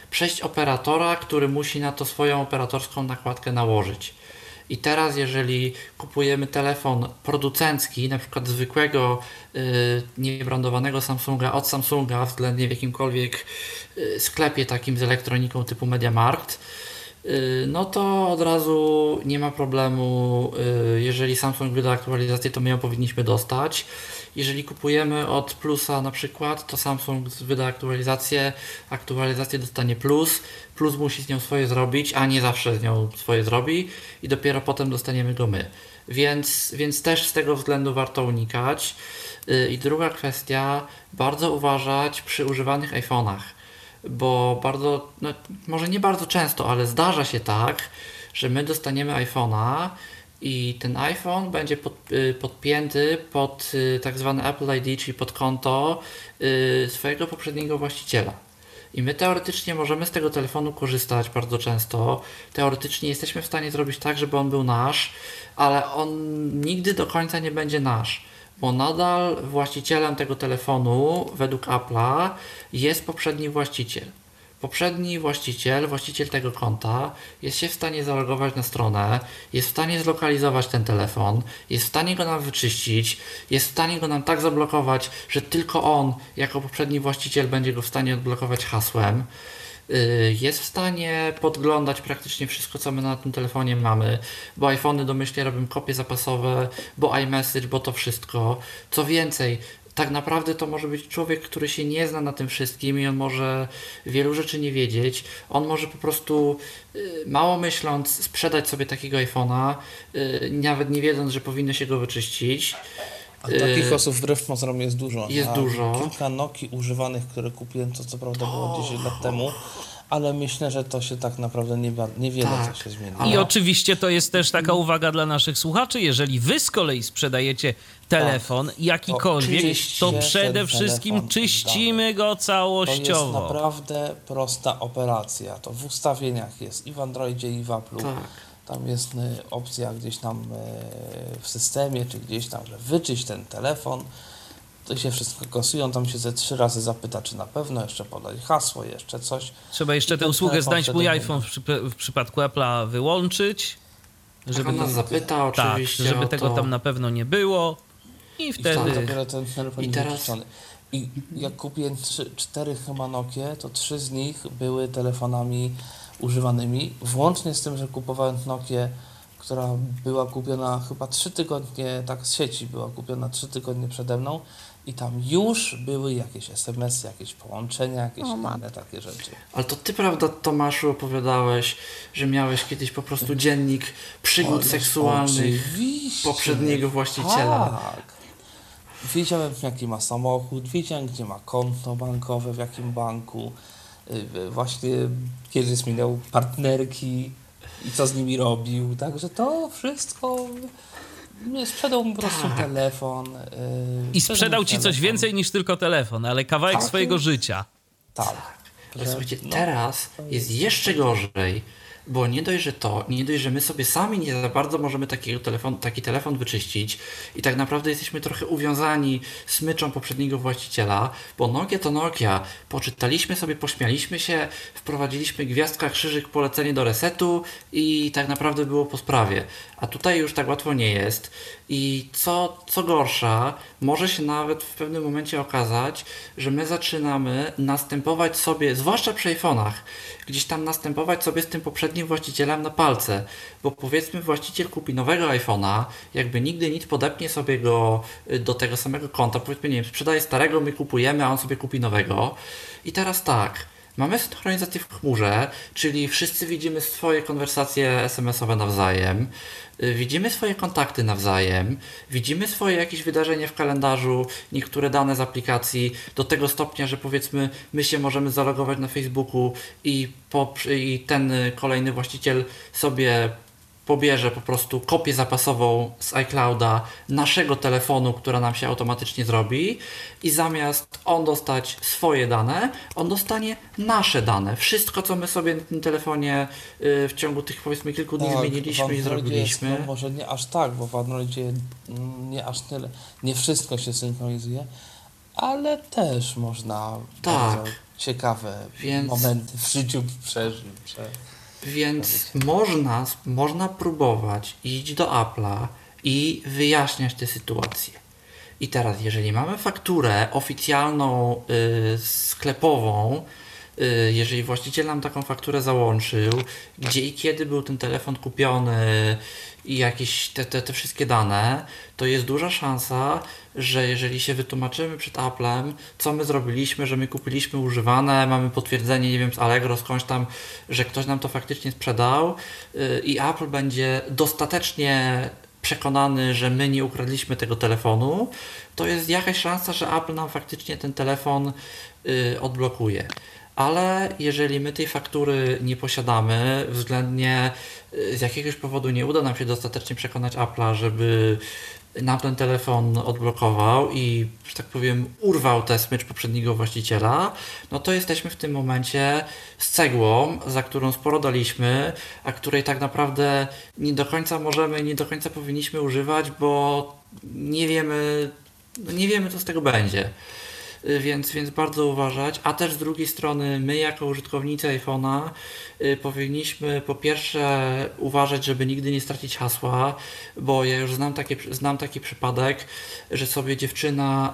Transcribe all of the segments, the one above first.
przejść operatora, który musi na to swoją operatorską nakładkę nałożyć. I teraz, jeżeli kupujemy telefon producencki, na przykład zwykłego, niebrandowanego Samsunga od Samsunga, względnie w jakimkolwiek sklepie takim z elektroniką typu MediaMarkt, no to od razu nie ma problemu, jeżeli Samsung wyda aktualizację, to my ją powinniśmy dostać. Jeżeli kupujemy od Plusa na przykład, to Samsung wyda aktualizację dostanie Plus, Plus musi z nią swoje zrobić, a nie zawsze z nią swoje zrobi i dopiero potem dostaniemy go my. Więc też z tego względu warto unikać. I druga kwestia, bardzo uważać przy używanych iPhone'ach, bo bardzo, no, może nie bardzo często, ale zdarza się tak, że my dostaniemy iPhone'a i ten iPhone będzie podpięty pod tak zwane Apple ID, czyli pod konto swojego poprzedniego właściciela. I my teoretycznie możemy z tego telefonu korzystać bardzo często. Teoretycznie jesteśmy w stanie zrobić tak, żeby on był nasz, ale on nigdy do końca nie będzie nasz, bo nadal właścicielem tego telefonu według Apple'a jest poprzedni właściciel. Poprzedni właściciel tego konta jest się w stanie zalogować na stronę, jest w stanie zlokalizować ten telefon, jest w stanie go nam wyczyścić, jest w stanie go nam tak zablokować, że tylko on jako poprzedni właściciel będzie go w stanie odblokować hasłem. Jest w stanie podglądać praktycznie wszystko, co my na tym telefonie mamy, bo iPhony domyślnie robią kopie zapasowe, bo iMessage, bo to wszystko. Co więcej, tak naprawdę to może być człowiek, który się nie zna na tym wszystkim i on może wielu rzeczy nie wiedzieć. On może po prostu, mało myśląc, sprzedać sobie takiego iPhone'a, nawet nie wiedząc, że powinno się go wyczyścić. A takich osób wbrew pozorom jest dużo. Jest dużo. Kilka Nokii używanych, które kupiłem, to co prawda było 10 lat temu, ale myślę, że to się tak naprawdę niewiele Tak. co się zmieniło. I oczywiście to jest też taka uwaga dla naszych słuchaczy, jeżeli wy z kolei sprzedajecie telefon jakikolwiek, to przede wszystkim czyścimy go To całościowo. jest naprawdę prosta operacja. To w ustawieniach jest i w Androidzie, i w Apple'u. Tak. Tam jest opcja gdzieś tam w systemie, czy gdzieś tam, że wyczyść ten telefon. To się wszystko kasują, tam się ze 3 razy zapyta, czy na pewno, jeszcze podać hasło, jeszcze coś. Trzeba jeszcze I tę ten usługę telefon znajdź mój wtedy iPhone w przypadku Apple'a wyłączyć. On nas zapyta oczywiście żeby o tego to. tam na pewno nie było. I wtedy wtedy... dopiero ten telefon I jest teraz- wyczyszczony. I jak kupiłem 4 chyba Nokie, to 3 z nich były telefonami używanymi, włącznie z tym, że kupowałem Nokię, która była kupiona chyba 3 tygodnie, tak z sieci była kupiona 3 tygodnie przede mną i tam już były jakieś SMS-y, jakieś połączenia, jakieś inne takie rzeczy. Ale to ty, prawda, Tomaszu, opowiadałeś, że miałeś kiedyś po prostu dziennik przygód seksualnych Oczywiście. poprzedniego właściciela. Tak. Wiedziałem, jaki ma samochód, wiedziałem, gdzie ma konto bankowe, w jakim banku. Właśnie kiedy zmieniał partnerki i co z nimi robił. Także to wszystko... Sprzedał mu po prostu telefon. I sprzedał ci coś więcej niż tylko telefon, ale kawałek Tak. swojego życia. Tak. Ale słuchajcie, teraz jest jeszcze gorzej, bo nie dość, że my sobie sami nie za bardzo możemy taki telefon wyczyścić i tak naprawdę jesteśmy trochę uwiązani smyczą poprzedniego właściciela, bo Nokia to Nokia. Poczytaliśmy sobie, pośmialiśmy się, wprowadziliśmy gwiazdka, krzyżyk, polecenie do resetu i tak naprawdę było po sprawie. A tutaj już tak łatwo nie jest. I co gorsza, może się nawet w pewnym momencie okazać, że my zaczynamy następować sobie, zwłaszcza przy iPhone'ach, gdzieś tam następować sobie z tym poprzednim właścicielem na palce. Bo powiedzmy właściciel kupi nowego iPhone'a, jakby nigdy nic podepnie sobie go do tego samego konta, powiedzmy, nie wiem, sprzedaje starego, my kupujemy, a on sobie kupi nowego. I teraz tak, mamy synchronizację w chmurze, czyli wszyscy widzimy swoje konwersacje SMS-owe nawzajem, widzimy swoje kontakty nawzajem, widzimy swoje jakieś wydarzenia w kalendarzu, niektóre dane z aplikacji do tego stopnia, że powiedzmy my się możemy zalogować na Facebooku i ten kolejny właściciel sobie pobierze po prostu kopię zapasową z iClouda naszego telefonu, która nam się automatycznie zrobi i zamiast on dostać swoje dane, on dostanie nasze dane. Wszystko, co my sobie na tym telefonie w ciągu tych powiedzmy kilku dni zmieniliśmy i zrobiliśmy. Jest, może nie aż tak, bo w Androidzie nie aż tyle, nie wszystko się synchronizuje, ale też można bardzo ciekawe momenty w życiu przeżył. Więc można próbować iść do Apple'a i wyjaśniać tę sytuację. I teraz, jeżeli mamy fakturę oficjalną, sklepową, jeżeli właściciel nam taką fakturę załączył, gdzie i kiedy był ten telefon kupiony i jakieś te wszystkie dane, to jest duża szansa, że jeżeli się wytłumaczymy przed Applem, co my zrobiliśmy, że my kupiliśmy używane, mamy potwierdzenie, nie wiem, z Allegro, skądś tam, że ktoś nam to faktycznie sprzedał i Apple będzie dostatecznie przekonany, że my nie ukradliśmy tego telefonu, to jest jakaś szansa, że Apple nam faktycznie ten telefon odblokuje. Ale jeżeli my tej faktury nie posiadamy, względnie z jakiegoś powodu nie uda nam się dostatecznie przekonać Apple'a, żeby nam ten telefon odblokował i, że tak powiem, urwał tę smycz poprzedniego właściciela, no to jesteśmy w tym momencie z cegłą, za którą sporo daliśmy, a której tak naprawdę nie do końca możemy, nie do końca powinniśmy używać, bo nie wiemy, co z tego będzie. Więc bardzo uważać, a też z drugiej strony my jako użytkownicy iPhone'a powinniśmy po pierwsze uważać, żeby nigdy nie stracić hasła, bo ja już znam taki przypadek, że sobie dziewczyna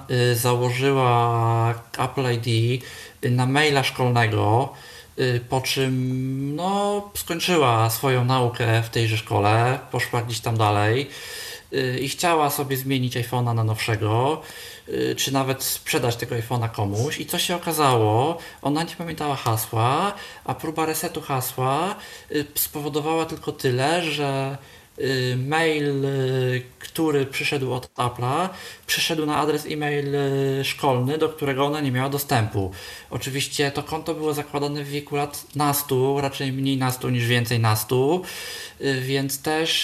założyła Apple ID na maila szkolnego, po czym skończyła swoją naukę w tejże szkole, poszła gdzieś tam dalej i chciała sobie zmienić iPhone'a na nowszego, czy nawet sprzedać tego iPhone'a komuś i co się okazało, ona nie pamiętała hasła, a próba resetu hasła spowodowała tylko tyle, że mail, który przyszedł od Apple'a, przyszedł na adres e-mail szkolny, do którego ona nie miała dostępu. Oczywiście to konto było zakładane w wieku lat nastu, raczej mniej nastu niż więcej nastu, więc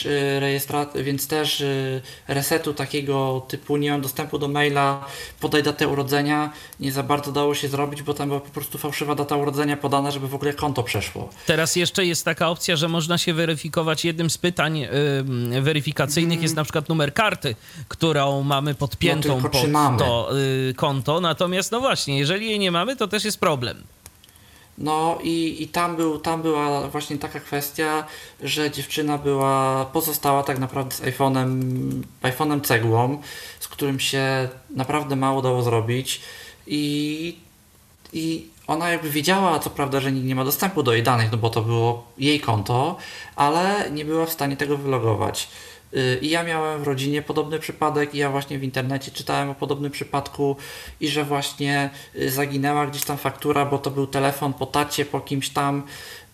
też resetu takiego typu nie mam dostępu do maila, podaj datę urodzenia, nie za bardzo dało się zrobić, bo tam była po prostu fałszywa data urodzenia podana, żeby w ogóle konto przeszło. Teraz jeszcze jest taka opcja, że można się weryfikować. Jednym z pytań weryfikacyjnych jest na przykład numer karty, którą mamy podpiętą pod to konto, natomiast właśnie, jeżeli jej nie mamy, to też jest problem. No i tam była właśnie taka kwestia, że dziewczyna pozostała tak naprawdę z iPhone'em cegłą, z którym się naprawdę mało dało zrobić i ona jakby wiedziała, co prawda, że nikt nie ma dostępu do jej danych, no bo to było jej konto, ale nie była w stanie tego wylogować. I ja miałem w rodzinie podobny przypadek i ja właśnie w internecie czytałem o podobnym przypadku i że właśnie zaginęła gdzieś tam faktura, bo to był telefon po tacie, po kimś tam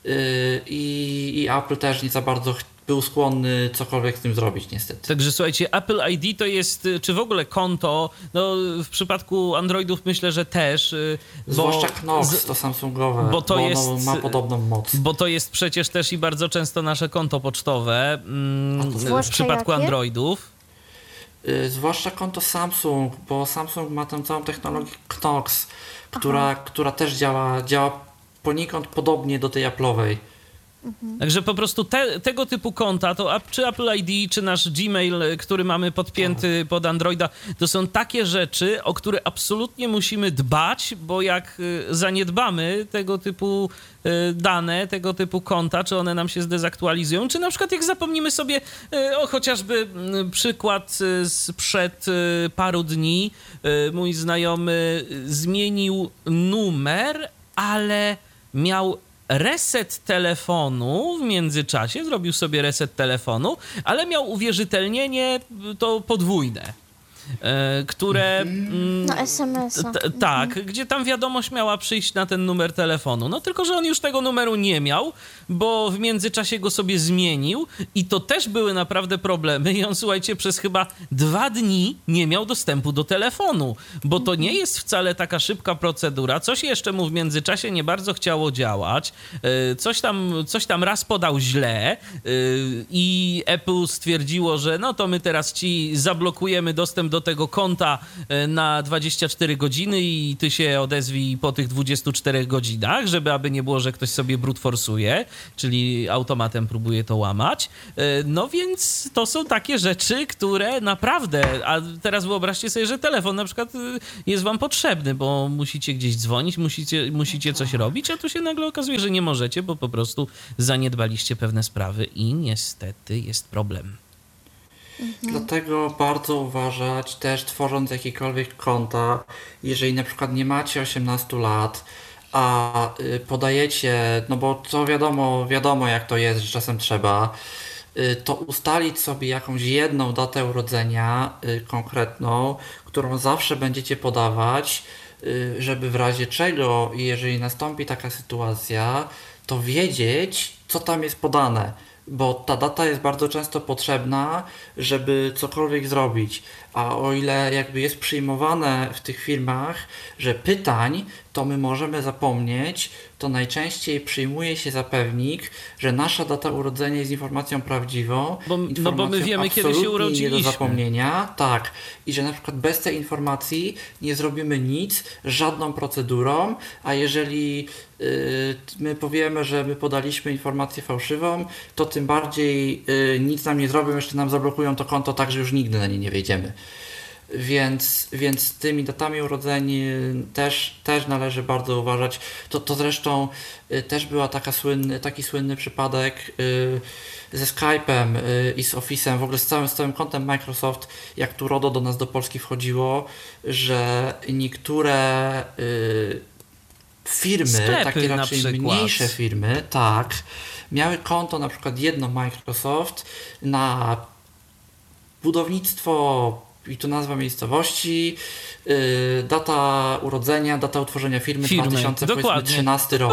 i Apple też nie za bardzo był skłonny cokolwiek z tym zrobić niestety. Także słuchajcie, Apple ID to jest, czy w ogóle konto, no w przypadku Androidów myślę, że też. Zwłaszcza Knox, to Samsungowe, bo ono ma podobną moc. Bo to jest przecież też i bardzo często nasze konto pocztowe w przypadku jakie? Androidów. Zwłaszcza konto Samsung, bo Samsung ma tę całą technologię Knox, która też działa poniekąd podobnie do tej Apple'owej. Także po prostu tego typu konta, to czy Apple ID, czy nasz Gmail, który mamy podpięty pod Androida, to są takie rzeczy, o które absolutnie musimy dbać, bo jak zaniedbamy tego typu dane, tego typu konta, czy one nam się zdezaktualizują, czy na przykład jak zapomnimy sobie, chociażby przykład sprzed paru dni, mój znajomy zmienił numer, ale miał reset telefonu w międzyczasie, zrobił sobie reset telefonu, ale miał uwierzytelnienie to podwójne, które... No SMS-a. Tak, gdzie tam wiadomość miała przyjść na ten numer telefonu. No tylko, że on już tego numeru nie miał, bo w międzyczasie go sobie zmienił i to też były naprawdę problemy i on, słuchajcie, przez chyba 2 dni nie miał dostępu do telefonu, bo to nie jest wcale taka szybka procedura. Coś jeszcze mu w międzyczasie nie bardzo chciało działać. Coś tam raz podał źle i Apple stwierdziło, że no to my teraz ci zablokujemy dostęp do do tego konta na 24 godziny i ty się odezwij po tych 24 godzinach, żeby aby nie było, że ktoś sobie brute force'uje, czyli automatem próbuje to łamać. No więc to są takie rzeczy, które naprawdę, a teraz wyobraźcie sobie, że telefon na przykład jest wam potrzebny, bo musicie gdzieś dzwonić, musicie coś robić, a tu się nagle okazuje, że nie możecie, bo po prostu zaniedbaliście pewne sprawy i niestety jest problem. Dlatego bardzo uważać też, tworząc jakiekolwiek konta, jeżeli na przykład nie macie 18 lat, a podajecie, no bo to wiadomo jak to jest, że czasem trzeba, to ustalić sobie jakąś jedną datę urodzenia konkretną, którą zawsze będziecie podawać, żeby w razie czego, jeżeli nastąpi taka sytuacja, to wiedzieć, co tam jest podane, bo ta data jest bardzo często potrzebna, żeby cokolwiek zrobić. A o ile jakby jest przyjmowane w tych firmach, że pytań to my możemy zapomnieć, to najczęściej przyjmuje się za pewnik, że nasza data urodzenia jest informacją prawdziwą, bo my wiemy, kiedy się urodziliśmy. Nie do zapomnienia, tak. I że na przykład bez tej informacji nie zrobimy nic, żadną procedurą, a jeżeli my powiemy, że my podaliśmy informację fałszywą, to tym bardziej nic nam nie zrobią, jeszcze nam zablokują to konto, tak że już nigdy na nie nie wejdziemy. Więc z tymi datami urodzeń też należy bardzo uważać. To zresztą też była taki słynny przypadek ze Skype'em i z Office'em, w ogóle z całym kontem Microsoft, jak tu RODO do nas do Polski wchodziło, że niektóre firmy, sklepy takie raczej mniejsze firmy, tak, miały konto na przykład jedno Microsoft na budownictwo i tu nazwa miejscowości, data urodzenia, data utworzenia firmy 2013 rok.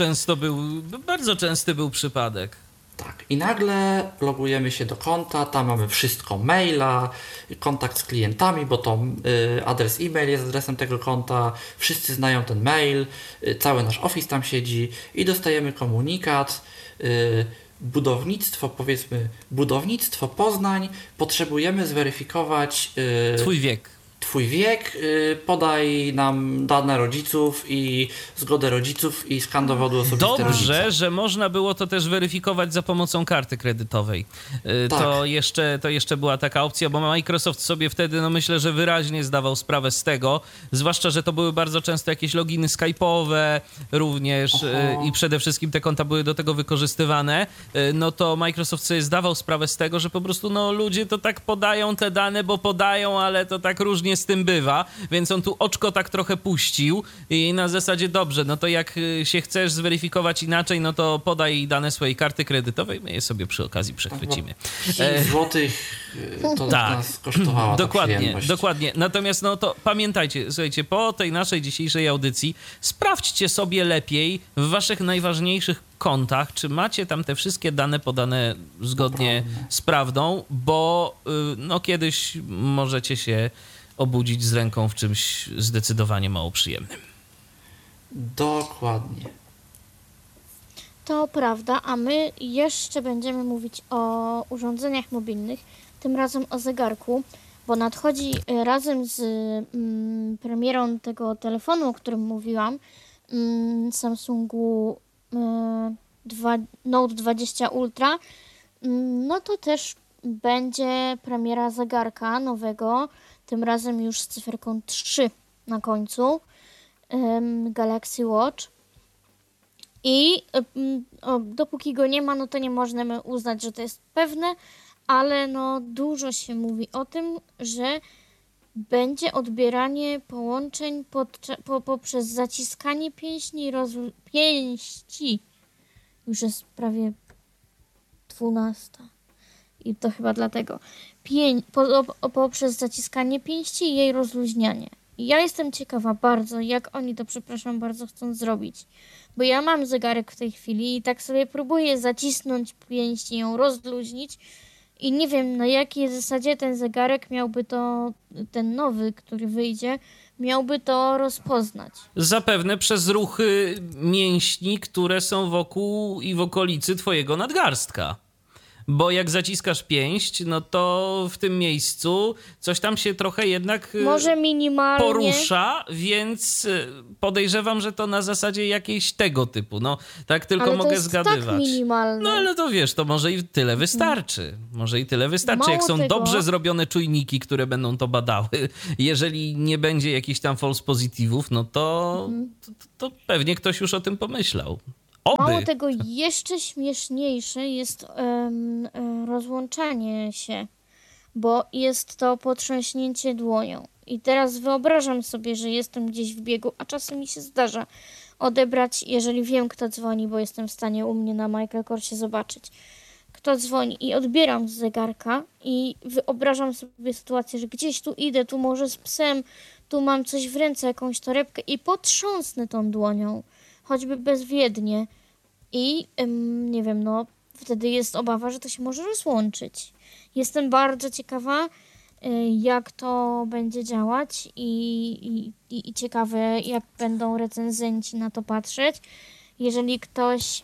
Bardzo częsty był przypadek. Tak. I nagle logujemy się do konta, tam mamy wszystko, maila, kontakt z klientami, bo to adres e-mail jest adresem tego konta, wszyscy znają ten mail, cały nasz Office tam siedzi i dostajemy komunikat, budownictwo Poznań, potrzebujemy zweryfikować Twój wiek, podaj nam dane rodziców i zgodę rodziców i skan dowodu osobistego rodzica. Dobrze, że można było to też weryfikować za pomocą karty kredytowej. Tak. To jeszcze była taka opcja, bo Microsoft sobie wtedy, no myślę, że wyraźnie zdawał sprawę z tego, zwłaszcza, że to były bardzo często jakieś loginy skype'owe również i przede wszystkim te konta były do tego wykorzystywane, no to Microsoft sobie zdawał sprawę z tego, że po prostu no ludzie to tak podają te dane, bo podają, ale to tak różnie z tym bywa, więc on tu oczko tak trochę puścił i na zasadzie dobrze, no to jak się chcesz zweryfikować inaczej, no to podaj dane swojej karty kredytowej, my je sobie przy okazji przechwycimy. 5 złotych to tak, nas kosztowała dokładnie. Natomiast no to pamiętajcie, słuchajcie, po tej naszej dzisiejszej audycji sprawdźcie sobie lepiej w waszych najważniejszych kontach, czy macie tam te wszystkie dane podane zgodnie z prawdą, bo no kiedyś możecie się obudzić z ręką w czymś zdecydowanie mało przyjemnym. Dokładnie. To prawda, a my jeszcze będziemy mówić o urządzeniach mobilnych, tym razem o zegarku, bo nadchodzi razem z premierą tego telefonu, o którym mówiłam, Samsungu Note 20 Ultra, no to też będzie premiera zegarka nowego, tym razem już z cyferką 3 na końcu, Galaxy Watch. I dopóki go nie ma, no to nie możemy uznać, że to jest pewne, ale no dużo się mówi o tym, że będzie odbieranie połączeń poprzez zaciskanie pięści pięści. Już jest prawie 12. I to chyba dlatego. Poprzez zaciskanie pięści i jej rozluźnianie. I ja jestem ciekawa bardzo, jak oni to, bardzo chcą zrobić. Bo ja mam zegarek w tej chwili i tak sobie próbuję zacisnąć pięść i ją rozluźnić. I nie wiem, na jakiej zasadzie ten zegarek miałby to, ten nowy, który wyjdzie, miałby to rozpoznać. Zapewne przez ruchy mięśni, które są wokół i w okolicy twojego nadgarstka. Bo jak zaciskasz pięść, no to w tym miejscu coś tam się trochę jednak Może minimalnie. porusza, więc podejrzewam, że to na zasadzie jakiejś tego typu. No, tak tylko ale to mogę jest zgadywać. tak minimalne. No ale to wiesz, to może i tyle wystarczy. Może i tyle wystarczy. Mało Jak są tego. dobrze zrobione czujniki, które będą to badały, jeżeli nie będzie jakichś tam false pozytywów, no to pewnie ktoś już o tym pomyślał. Mało Oby. tego, jeszcze śmieszniejsze jest rozłączanie się, bo jest to potrząśnięcie dłonią. I teraz wyobrażam sobie, że jestem gdzieś w biegu, a czasem mi się zdarza odebrać, jeżeli wiem, kto dzwoni, bo jestem w stanie u mnie na Michael Korsie zobaczyć, kto dzwoni, i odbieram z zegarka i wyobrażam sobie sytuację, że gdzieś tu idę, tu może z psem, tu mam coś w ręce, jakąś torebkę, i potrząsnę tą dłonią, choćby bezwiednie, i nie wiem, no wtedy jest obawa, że to się może rozłączyć. Jestem bardzo ciekawa, jak to będzie działać, i ciekawe, jak będą recenzenci na to patrzeć. Jeżeli ktoś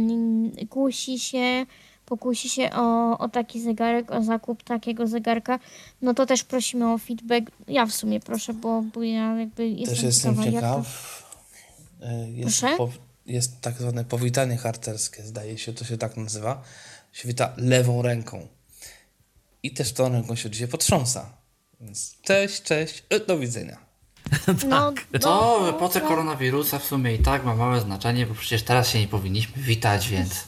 pokusi się o taki zegarek, o zakup takiego zegarka, no to też prosimy o feedback. Ja w sumie proszę, bo ja jakby jestem Też jestem ciekawa, jak to... ciekaw. Proszę? Jest tak zwane powitanie harcerskie, zdaje się, to się tak nazywa. Się wita lewą ręką. I też tą ręką się dzisiaj potrząsa. Więc cześć, do widzenia. No, To w epoce koronawirusa w sumie i tak ma małe znaczenie, bo przecież teraz się nie powinniśmy witać, więc...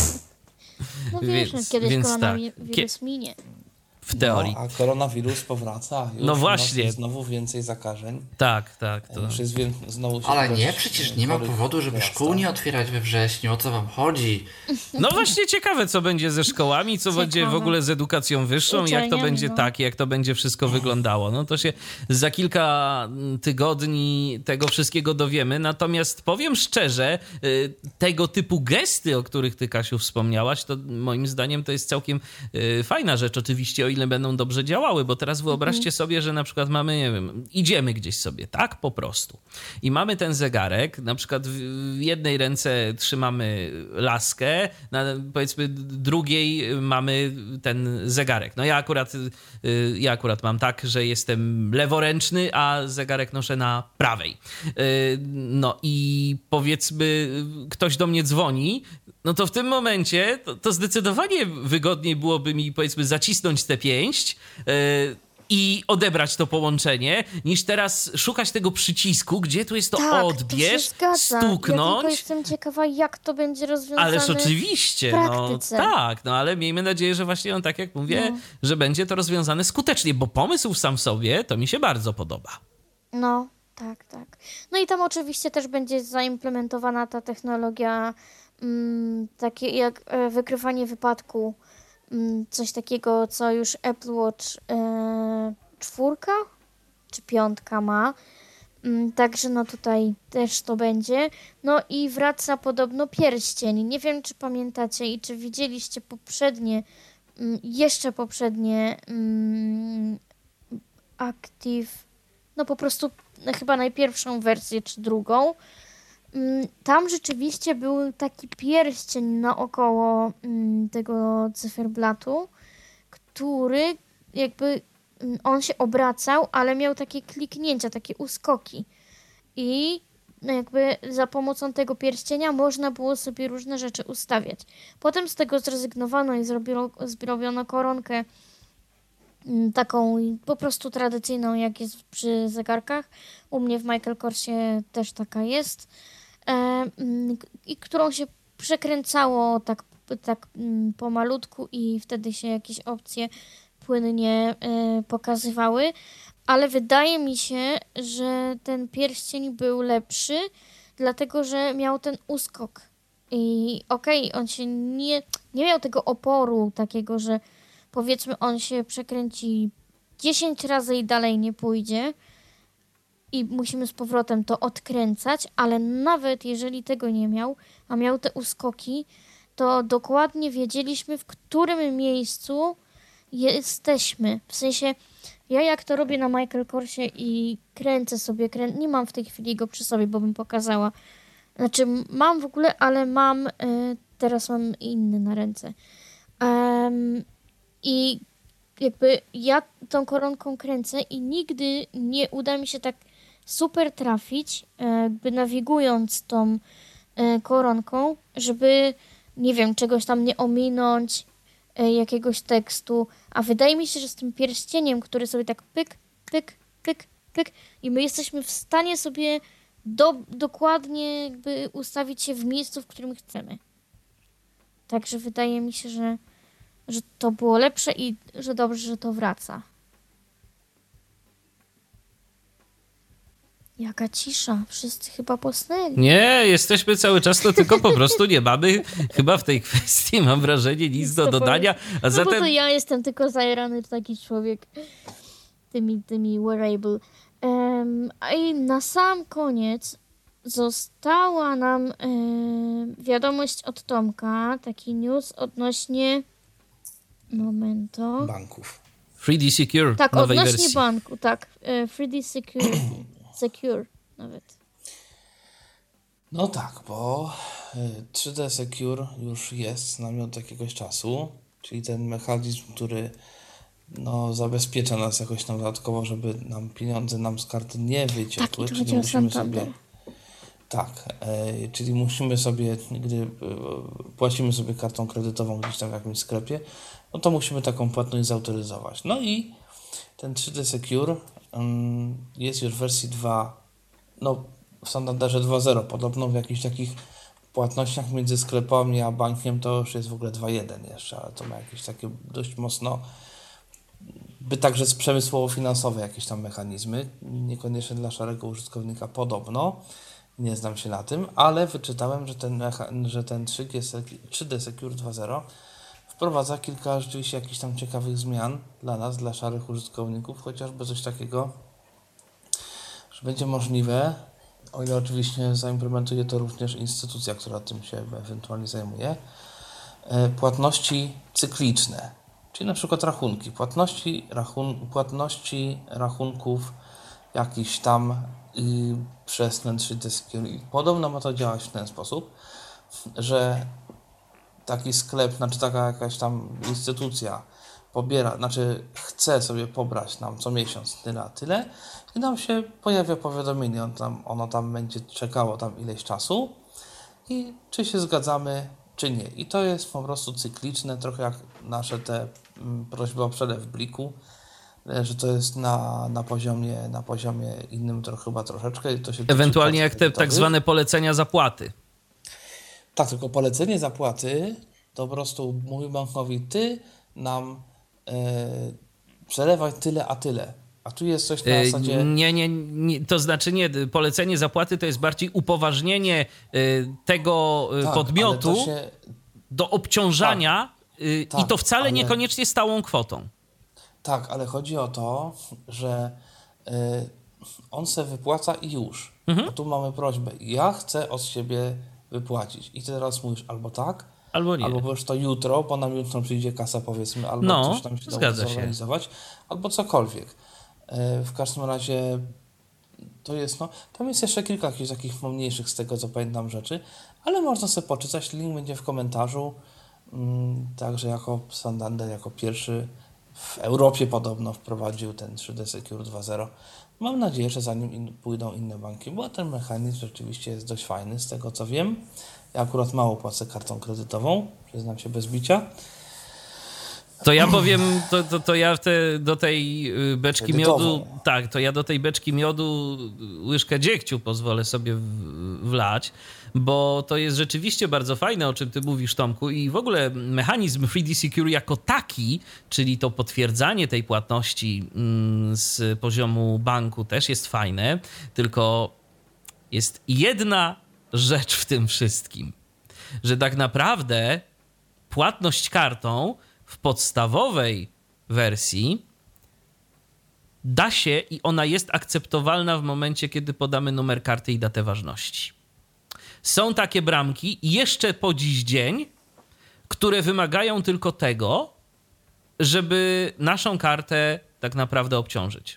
no wiesz, Więc- kiedyś więc koronawirus minie. W teorii. No, a koronawirus powraca. Już No u nas właśnie. jest znowu więcej zakażeń. Tak. To... Już jest znowu się Ale ilość nie, przecież nie ma chorych powodu, żeby wzrasta. szkół nie otwierać we wrześniu. O co wam chodzi? No właśnie ciekawe, co będzie ze szkołami, co będzie w ogóle z edukacją wyższą, jak to Uczelniami, będzie no. jak to będzie wszystko wyglądało. No to się za kilka tygodni tego wszystkiego dowiemy. Natomiast powiem szczerze, tego typu gesty, o których ty, Kasiu, wspomniałaś, to moim zdaniem to jest całkiem fajna rzecz, oczywiście, o ile będą dobrze działały, bo teraz wyobraźcie sobie, że na przykład mamy, nie wiem, idziemy gdzieś sobie, tak, po prostu. I mamy ten zegarek, na przykład w jednej ręce trzymamy laskę, na powiedzmy drugiej mamy ten zegarek. No ja akurat mam tak, że jestem leworęczny, a zegarek noszę na prawej. No i powiedzmy ktoś do mnie dzwoni, no to w tym momencie to zdecydowanie wygodniej byłoby mi, powiedzmy, zacisnąć tę pięść i odebrać to połączenie, niż teraz szukać tego przycisku, gdzie tu jest to Tak, odbierz, to się zgadza. Ja stuknąć. tylko jestem ciekawa, jak to będzie rozwiązane. Ależ oczywiście, w praktyce. no tak, no ale miejmy nadzieję, że właśnie tak jak mówię, że będzie to rozwiązane skutecznie, bo pomysł sam w sobie to mi się bardzo podoba. No, tak. No i tam oczywiście też będzie zaimplementowana ta technologia, takie jak wykrywanie wypadku, coś takiego, co już Apple Watch 4 czy 5 ma. Także no tutaj też to będzie. No i wraca podobno pierścień. Nie wiem, czy pamiętacie i czy widzieliście jeszcze poprzednie Active, no po prostu chyba najpierwszą wersję czy drugą. Tam rzeczywiście był taki pierścień naokoło tego cyferblatu, który jakby on się obracał, ale miał takie kliknięcia, takie uskoki. I jakby za pomocą tego pierścienia można było sobie różne rzeczy ustawiać. Potem z tego zrezygnowano i zrobiono koronkę taką po prostu tradycyjną, jak jest przy zegarkach. U mnie w Michael Korsie też taka jest. I którą się przekręcało tak pomalutku i wtedy się jakieś opcje płynnie pokazywały. Ale wydaje mi się, że ten pierścień był lepszy, dlatego że miał ten uskok. I on się nie miał tego oporu takiego, że powiedzmy on się przekręci 10 razy i dalej nie pójdzie i musimy z powrotem to odkręcać, ale nawet jeżeli tego nie miał, a miał te uskoki, to dokładnie wiedzieliśmy, w którym miejscu jesteśmy. W sensie, ja jak to robię na Michael Korsie i kręcę sobie, nie mam w tej chwili go przy sobie, bo bym pokazała. Znaczy mam w ogóle, ale teraz mam inny na ręce. I jakby ja tą koronką kręcę i nigdy nie uda mi się tak super trafić, jakby nawigując tą koronką, żeby, nie wiem, czegoś tam nie ominąć, jakiegoś tekstu. A wydaje mi się, że z tym pierścieniem, który sobie tak pyk, pyk, pyk, pyk i my jesteśmy w stanie sobie dokładnie jakby ustawić się w miejscu, w którym chcemy. Także wydaje mi się, że to było lepsze i że dobrze, że to wraca. Jaka cisza. Wszyscy chyba posnęli. Nie, jesteśmy cały czas, to tylko po prostu nie mamy chyba w tej kwestii, mam wrażenie, nic do dodania. A no zatem... bo to ja jestem tylko zajarany taki człowiek tymi wearable. A i na sam koniec została nam wiadomość od Tomka, taki news odnośnie banków. 3D Secure, tak, nowej odnośnie wersji. banku, tak. 3D Secure nawet. No tak, bo 3D Secure już jest z nami od jakiegoś czasu, czyli ten mechanizm, który zabezpiecza nas jakoś tam dodatkowo, żeby nam pieniądze z karty nie wyciekły, Tak, czyli musimy sobie... Tak, czyli musimy sobie, gdy płacimy sobie kartą kredytową gdzieś tam w jakimś sklepie, no to musimy taką płatność zautoryzować. No i ten 3D Secure jest już w wersji 2, w Santanderze 2.0, podobno w jakichś takich płatnościach między sklepami a bankiem to już jest w ogóle 2.1 jeszcze, ale to ma jakieś takie dość mocno, także przemysłowo-finansowe jakieś tam mechanizmy, niekoniecznie dla szarego użytkownika podobno. Nie znam się na tym, ale wyczytałem, że ten 3D Secure 2.0 wprowadza kilka rzeczywiście jakichś tam ciekawych zmian dla nas, dla szarych użytkowników, chociażby coś takiego, że będzie możliwe, o ile oczywiście zaimplementuje to również instytucja, która tym się ewentualnie zajmuje, płatności cykliczne, czyli na przykład rachunki, płatności rachunków jakiś tam przez ten 3D Secure. Podobno ma to działać w ten sposób, że taki sklep, taka jakaś tam instytucja chce sobie pobrać nam co miesiąc tyle a tyle i nam się pojawia powiadomienie, ono tam będzie czekało tam ileś czasu i czy się zgadzamy, czy nie. I to jest po prostu cykliczne, trochę jak nasze te prośby o przelew bliku, że to jest na poziomie innym chyba troszeczkę. To się ewentualnie jak te tak zwane polecenia zapłaty. Tak, tylko polecenie zapłaty to po prostu mówi bankowi, ty nam przelewaj tyle a tyle. A tu jest coś na zasadzie... Nie, to znaczy nie, polecenie zapłaty to jest bardziej upoważnienie tego podmiotu do obciążania i to wcale niekoniecznie stałą kwotą. Tak, ale chodzi o to, że on se wypłaca i już. A tu mamy prośbę. Ja chcę od siebie wypłacić. I ty teraz mówisz albo tak, albo nie. Albo już to jutro, bo nam jutro przyjdzie kasa, powiedzmy, albo coś tam się dało zorganizować, albo cokolwiek. W każdym razie to jest, tam jest jeszcze kilka jakichś takich mniejszych, z tego co pamiętam, rzeczy, ale można sobie poczytać. Link będzie w komentarzu. Także jako Santander, jako pierwszy w Europie podobno wprowadził ten 3D Secure 2.0. Mam nadzieję, że za nim pójdą inne banki, bo ten mechanizm rzeczywiście jest dość fajny, z tego co wiem. Ja akurat mało płacę kartą kredytową, przyznam się bez bicia. To ja powiem, to ja do tej beczki miodu, tak, to ja do tej beczki miodu łyżkę dziegciu pozwolę sobie wlać, bo to jest rzeczywiście bardzo fajne, o czym ty mówisz, Tomku, i w ogóle mechanizm 3D Secure jako taki, czyli to potwierdzanie tej płatności z poziomu banku też jest fajne, tylko jest jedna rzecz w tym wszystkim, że tak naprawdę płatność kartą w podstawowej wersji da się i ona jest akceptowalna w momencie, kiedy podamy numer karty i datę ważności. Są takie bramki jeszcze po dziś dzień, które wymagają tylko tego, żeby naszą kartę tak naprawdę obciążyć.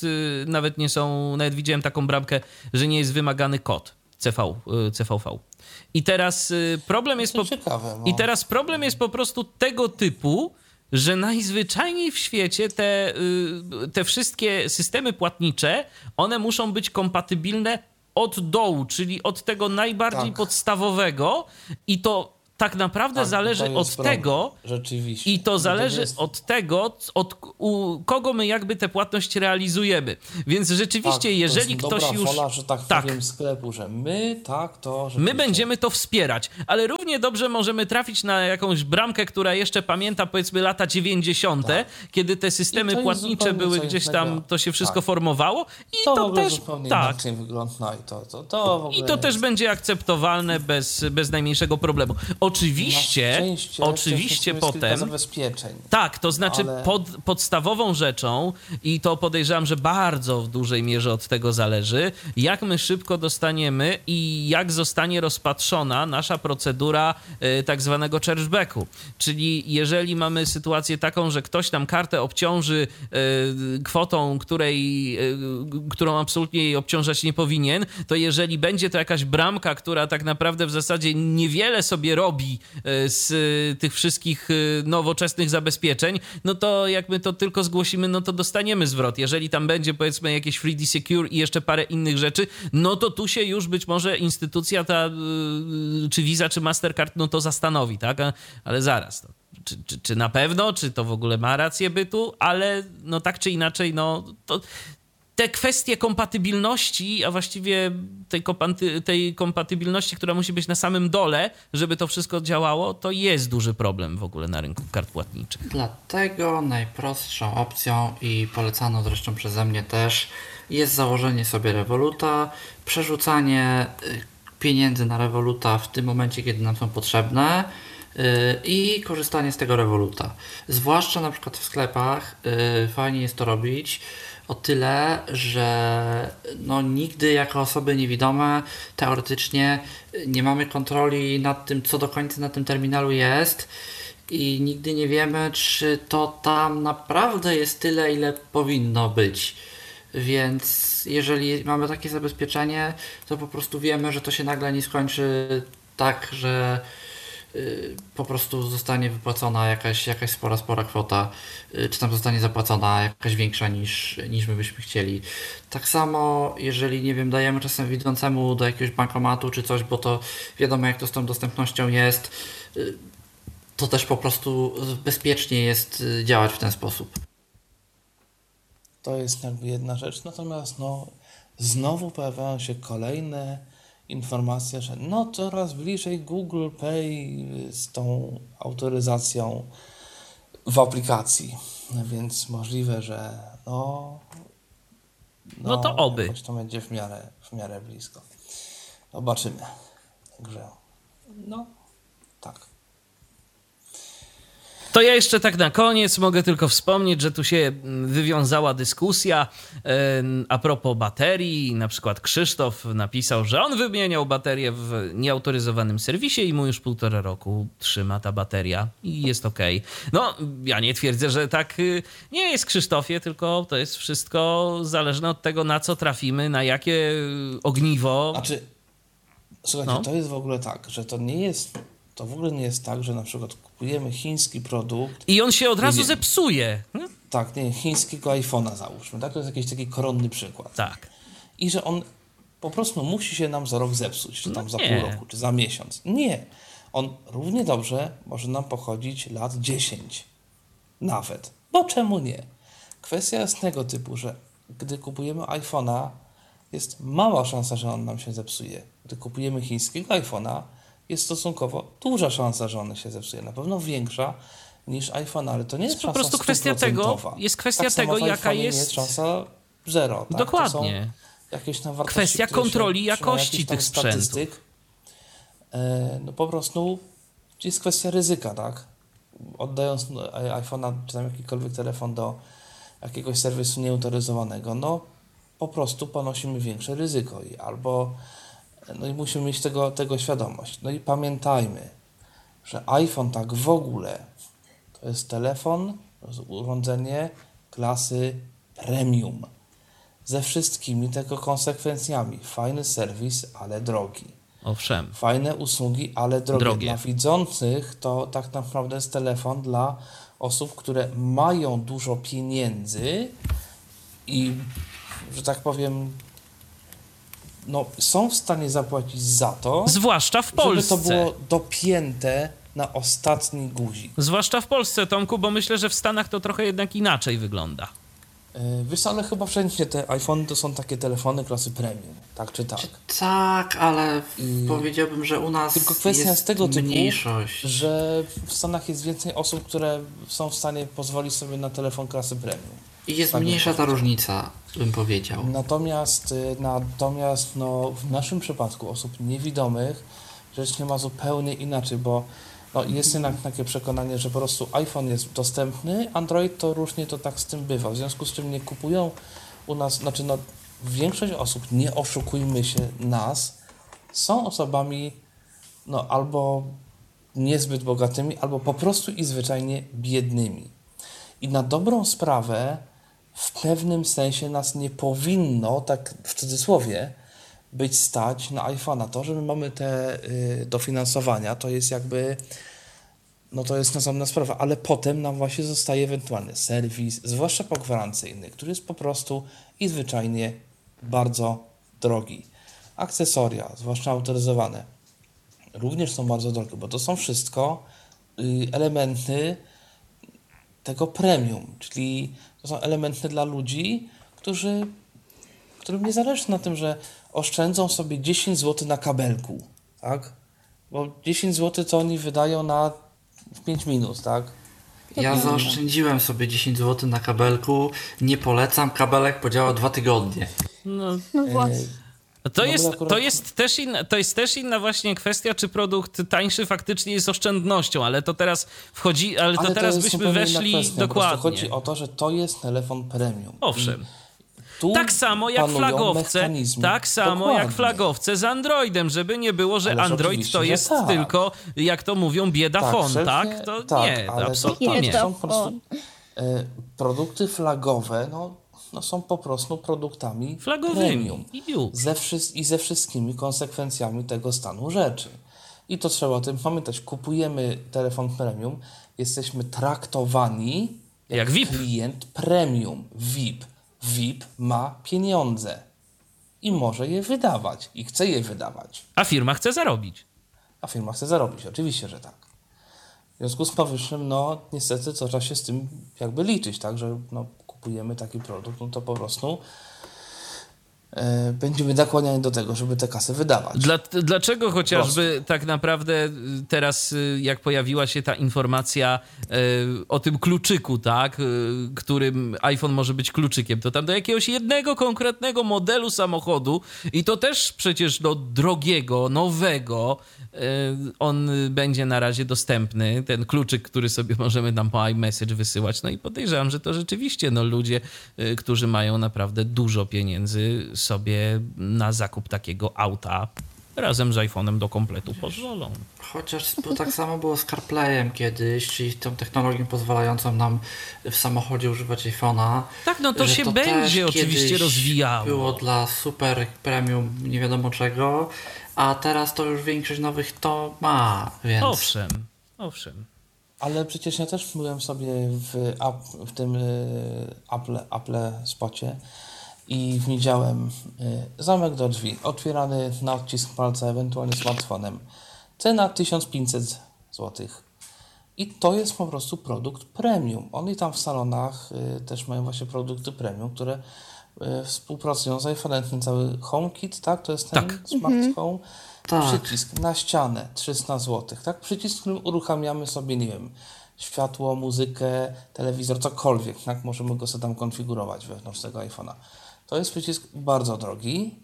Nawet nie są, nawet widziałem taką bramkę, że nie jest wymagany kod CVV. I teraz problem jest ciekawe, no. I teraz problem jest po prostu tego typu, że najzwyczajniej w świecie te wszystkie systemy płatnicze, one muszą być kompatybilne od dołu, czyli od tego najbardziej podstawowego i to tak naprawdę zależy od tego, rzeczywiście. I to zależy od tego, u kogo my jakby tę płatność realizujemy. Więc rzeczywiście, jeżeli to ktoś dobra już... wola, że tak powiem, sklepu, że my My będziemy to wspierać, ale równie dobrze możemy trafić na jakąś bramkę, która jeszcze pamięta, powiedzmy, lata 90., kiedy te systemy płatnicze były gdzieś tam, to się wszystko formowało i to też inaczej wygląda i to też będzie akceptowalne bez najmniejszego problemu. Oczywiście potem... zabezpieczeń. Tak, to znaczy podstawową rzeczą, i to podejrzewam, że bardzo w dużej mierze od tego zależy, jak my szybko dostaniemy i jak zostanie rozpatrzona nasza procedura tak zwanego chargebacku. Czyli jeżeli mamy sytuację taką, że ktoś nam kartę obciąży kwotą, którą absolutnie jej obciążać nie powinien, to jeżeli będzie to jakaś bramka, która tak naprawdę w zasadzie niewiele sobie robi z tych wszystkich nowoczesnych zabezpieczeń, no to jak my to tylko zgłosimy, no to dostaniemy zwrot. Jeżeli tam będzie, powiedzmy, jakieś 3D Secure i jeszcze parę innych rzeczy, no to tu się już być może instytucja ta, czy Visa, czy Mastercard, no to zastanowi, tak? Ale zaraz, czy na pewno, czy to w ogóle ma rację bytu, ale no tak czy inaczej, no to... Te kwestie kompatybilności, a właściwie tej kompatybilności, która musi być na samym dole, żeby to wszystko działało, to jest duży problem w ogóle na rynku kart płatniczych. Dlatego najprostszą opcją i polecaną zresztą przeze mnie też jest założenie sobie Revoluta, przerzucanie pieniędzy na Revoluta w tym momencie, kiedy nam są potrzebne i korzystanie z tego Revoluta. Zwłaszcza na przykład w sklepach fajnie jest to robić, o tyle, że no, nigdy jako osoby niewidome teoretycznie nie mamy kontroli nad tym, co do końca na tym terminalu jest i nigdy nie wiemy, czy to tam naprawdę jest tyle, ile powinno być. Więc jeżeli mamy takie zabezpieczenie, to po prostu wiemy, że to się nagle nie skończy tak, że po prostu zostanie wypłacona jakaś spora kwota, czy tam zostanie zapłacona jakaś większa niż my byśmy chcieli. Tak samo, jeżeli, nie wiem, dajemy czasem widzącemu do jakiegoś bankomatu czy coś, bo to wiadomo, jak to z tą dostępnością jest, to też po prostu bezpiecznie jest działać w ten sposób. To jest jakby jedna rzecz, natomiast no, znowu pojawiają się kolejne informacja, że no coraz bliżej Google Pay z tą autoryzacją w aplikacji, więc możliwe, że no to oby. Choć to będzie w miarę blisko. Zobaczymy. Także no tak. To ja jeszcze tak na koniec mogę tylko wspomnieć, że tu się wywiązała dyskusja a propos baterii. Na przykład Krzysztof napisał, że on wymieniał baterię w nieautoryzowanym serwisie i mu już 1,5 roku trzyma ta bateria i jest okej. No, ja nie twierdzę, że tak nie jest, Krzysztofie, tylko to jest wszystko zależne od tego, na co trafimy, na jakie ogniwo. Znaczy, słuchajcie, to jest w ogóle tak, że to w ogóle nie jest tak, że na przykład kupujemy chiński produkt i on się od razu zepsuje. Tak, nie, chińskiego iPhone'a załóżmy, tak? To jest jakiś taki koronny przykład. Tak. I że on po prostu musi się nam za rok zepsuć, czy tam za pół roku, czy za miesiąc. Nie. On równie dobrze może nam pochodzić lat 10. Nawet. Bo czemu nie? Kwestia jest tego typu, że gdy kupujemy iPhone'a, jest mała szansa, że on nam się zepsuje. Gdy kupujemy chińskiego iPhone'a, jest stosunkowo duża szansa, że on się zepsuje. Na pewno większa niż iPhone, ale to nie jest po prostu kwestia tego, jest kwestia tak tego, jaka jest... jest szansa 0. Tak? Dokładnie. Jakieś tam wartości, kwestia kontroli jakości tych sprzętów. No po prostu jest kwestia ryzyka, tak? Oddając iPhone'a czy tam jakikolwiek telefon do jakiegoś serwisu nieautoryzowanego, no po prostu ponosimy większe ryzyko no i musimy mieć tego świadomość. No i pamiętajmy, że iPhone tak w ogóle to jest telefon, to jest urządzenie klasy premium. Ze wszystkimi tego konsekwencjami. Fajny serwis, ale drogi. Owszem. Fajne usługi, ale drogie. Dla Drogie. widzących to tak naprawdę jest telefon dla osób, które mają dużo pieniędzy i, że tak powiem, no, są w stanie zapłacić za to, Zwłaszcza w żeby Polsce. to było dopięte na ostatni guzik. Zwłaszcza w Polsce, Tomku, bo myślę, że w Stanach to trochę jednak inaczej wygląda. Wiesz co, ale chyba wszędzie te iPhony to są takie telefony klasy premium, tak czy tak. Tak, ale powiedziałbym, że u nas Tylko kwestia jest z tego typu, mniejszość. że w Stanach jest więcej osób, które są w stanie pozwolić sobie na telefon klasy premium. I jest Tak bym mniejsza ta powiedział. różnica, bym powiedział. Natomiast no, w naszym przypadku osób niewidomych rzecz nie ma zupełnie inaczej, bo no, jest jednak takie przekonanie, że po prostu iPhone jest dostępny, Android to różnie to tak z tym bywa, w związku z czym nie kupują u nas, znaczy no, większość osób, nie oszukujmy się nas, są osobami no, albo niezbyt bogatymi, albo po prostu i zwyczajnie biednymi. I na dobrą sprawę w pewnym sensie nas nie powinno, tak w cudzysłowie, być stać na iPhone'a. To, że my mamy te dofinansowania, to jest jakby, no to jest osobna sprawa, ale potem nam właśnie zostaje ewentualny serwis, zwłaszcza pogwarancyjny, który jest po prostu i zwyczajnie bardzo drogi. Akcesoria, zwłaszcza autoryzowane, również są bardzo drogie, bo to są wszystko elementy tego premium, czyli to są elementy dla ludzi, którym nie zależy na tym, że oszczędzą sobie 10 zł na kabelku, tak? Bo 10 zł to oni wydają w 5 minut, tak? Ja zaoszczędziłem sobie 10 zł na kabelku. Nie polecam, kabelek podziała 2 tygodnie. No, No właśnie. To No jest, bo akurat- to jest też inna właśnie kwestia, czy produkt tańszy faktycznie jest oszczędnością, ale to teraz wchodzi, ale to teraz jest byśmy zupełnie inna weszli kwestia. Po prostu dokładnie. chodzi o to, że to jest telefon premium. Owszem. Tu Tak samo jak panują flagowce, mechanizmy. tak samo jak Dokładnie. flagowce z Androidem, żeby nie było, że Ależ Android oczywiście, to że jest tak. tylko, jak to mówią, biedafon, wszelkie- tak? To tak, nie, to ale absolutnie to nie. są po prostu produkty flagowe, no są po prostu produktami Flagowymi premium. i już. Ze wszystkimi konsekwencjami tego stanu rzeczy. I to trzeba o tym pamiętać. Kupujemy telefon premium, jesteśmy traktowani Jak VIP. klient premium, VIP. VIP ma pieniądze i może je wydawać i chce je wydawać. A firma chce zarobić. A firma chce zarobić, oczywiście, że tak. W związku z powyższym, no niestety trzeba się z tym jakby liczyć, tak, że no, kupujemy taki produkt, no to po prostu będziemy nakłaniani do tego, żeby te kasy wydawać. Dlaczego chociażby tak naprawdę teraz, jak pojawiła się ta informacja o tym kluczyku, tak, którym iPhone może być kluczykiem, to tam do jakiegoś jednego konkretnego modelu samochodu i to też przecież do drogiego, nowego, on będzie na razie dostępny, ten kluczyk, który sobie możemy tam po iMessage wysyłać. No i podejrzewam, że to rzeczywiście no, ludzie, którzy mają naprawdę dużo pieniędzy, sobie na zakup takiego auta razem z iPhone'em do kompletu pozwolą. Chociaż tak samo było z CarPlayem kiedyś, czyli tą technologią pozwalającą nam w samochodzie używać iPhone'a. Tak, no to że się też będzie oczywiście kiedyś rozwijało. Było dla super premium nie wiadomo czego, a teraz to już większość nowych to ma, więc... Owszem. Ale przecież ja też byłem sobie w tym Apple spocie i widziałem zamek do drzwi, otwierany na odcisk palca, ewentualnie smartfonem. Cena 1500 zł. I to jest po prostu produkt premium. Oni tam w salonach też mają właśnie produkty premium, które współpracują z iPhone'em. Ten cały HomeKit, tak? To jest ten Tak. Smart Home. Tak. Przycisk na ścianę 300 zł, tak? Przycisk, którym uruchamiamy sobie, nie wiem, światło, muzykę, telewizor, cokolwiek, tak? Możemy go sobie tam konfigurować wewnątrz tego iPhone'a. To jest przycisk bardzo drogi,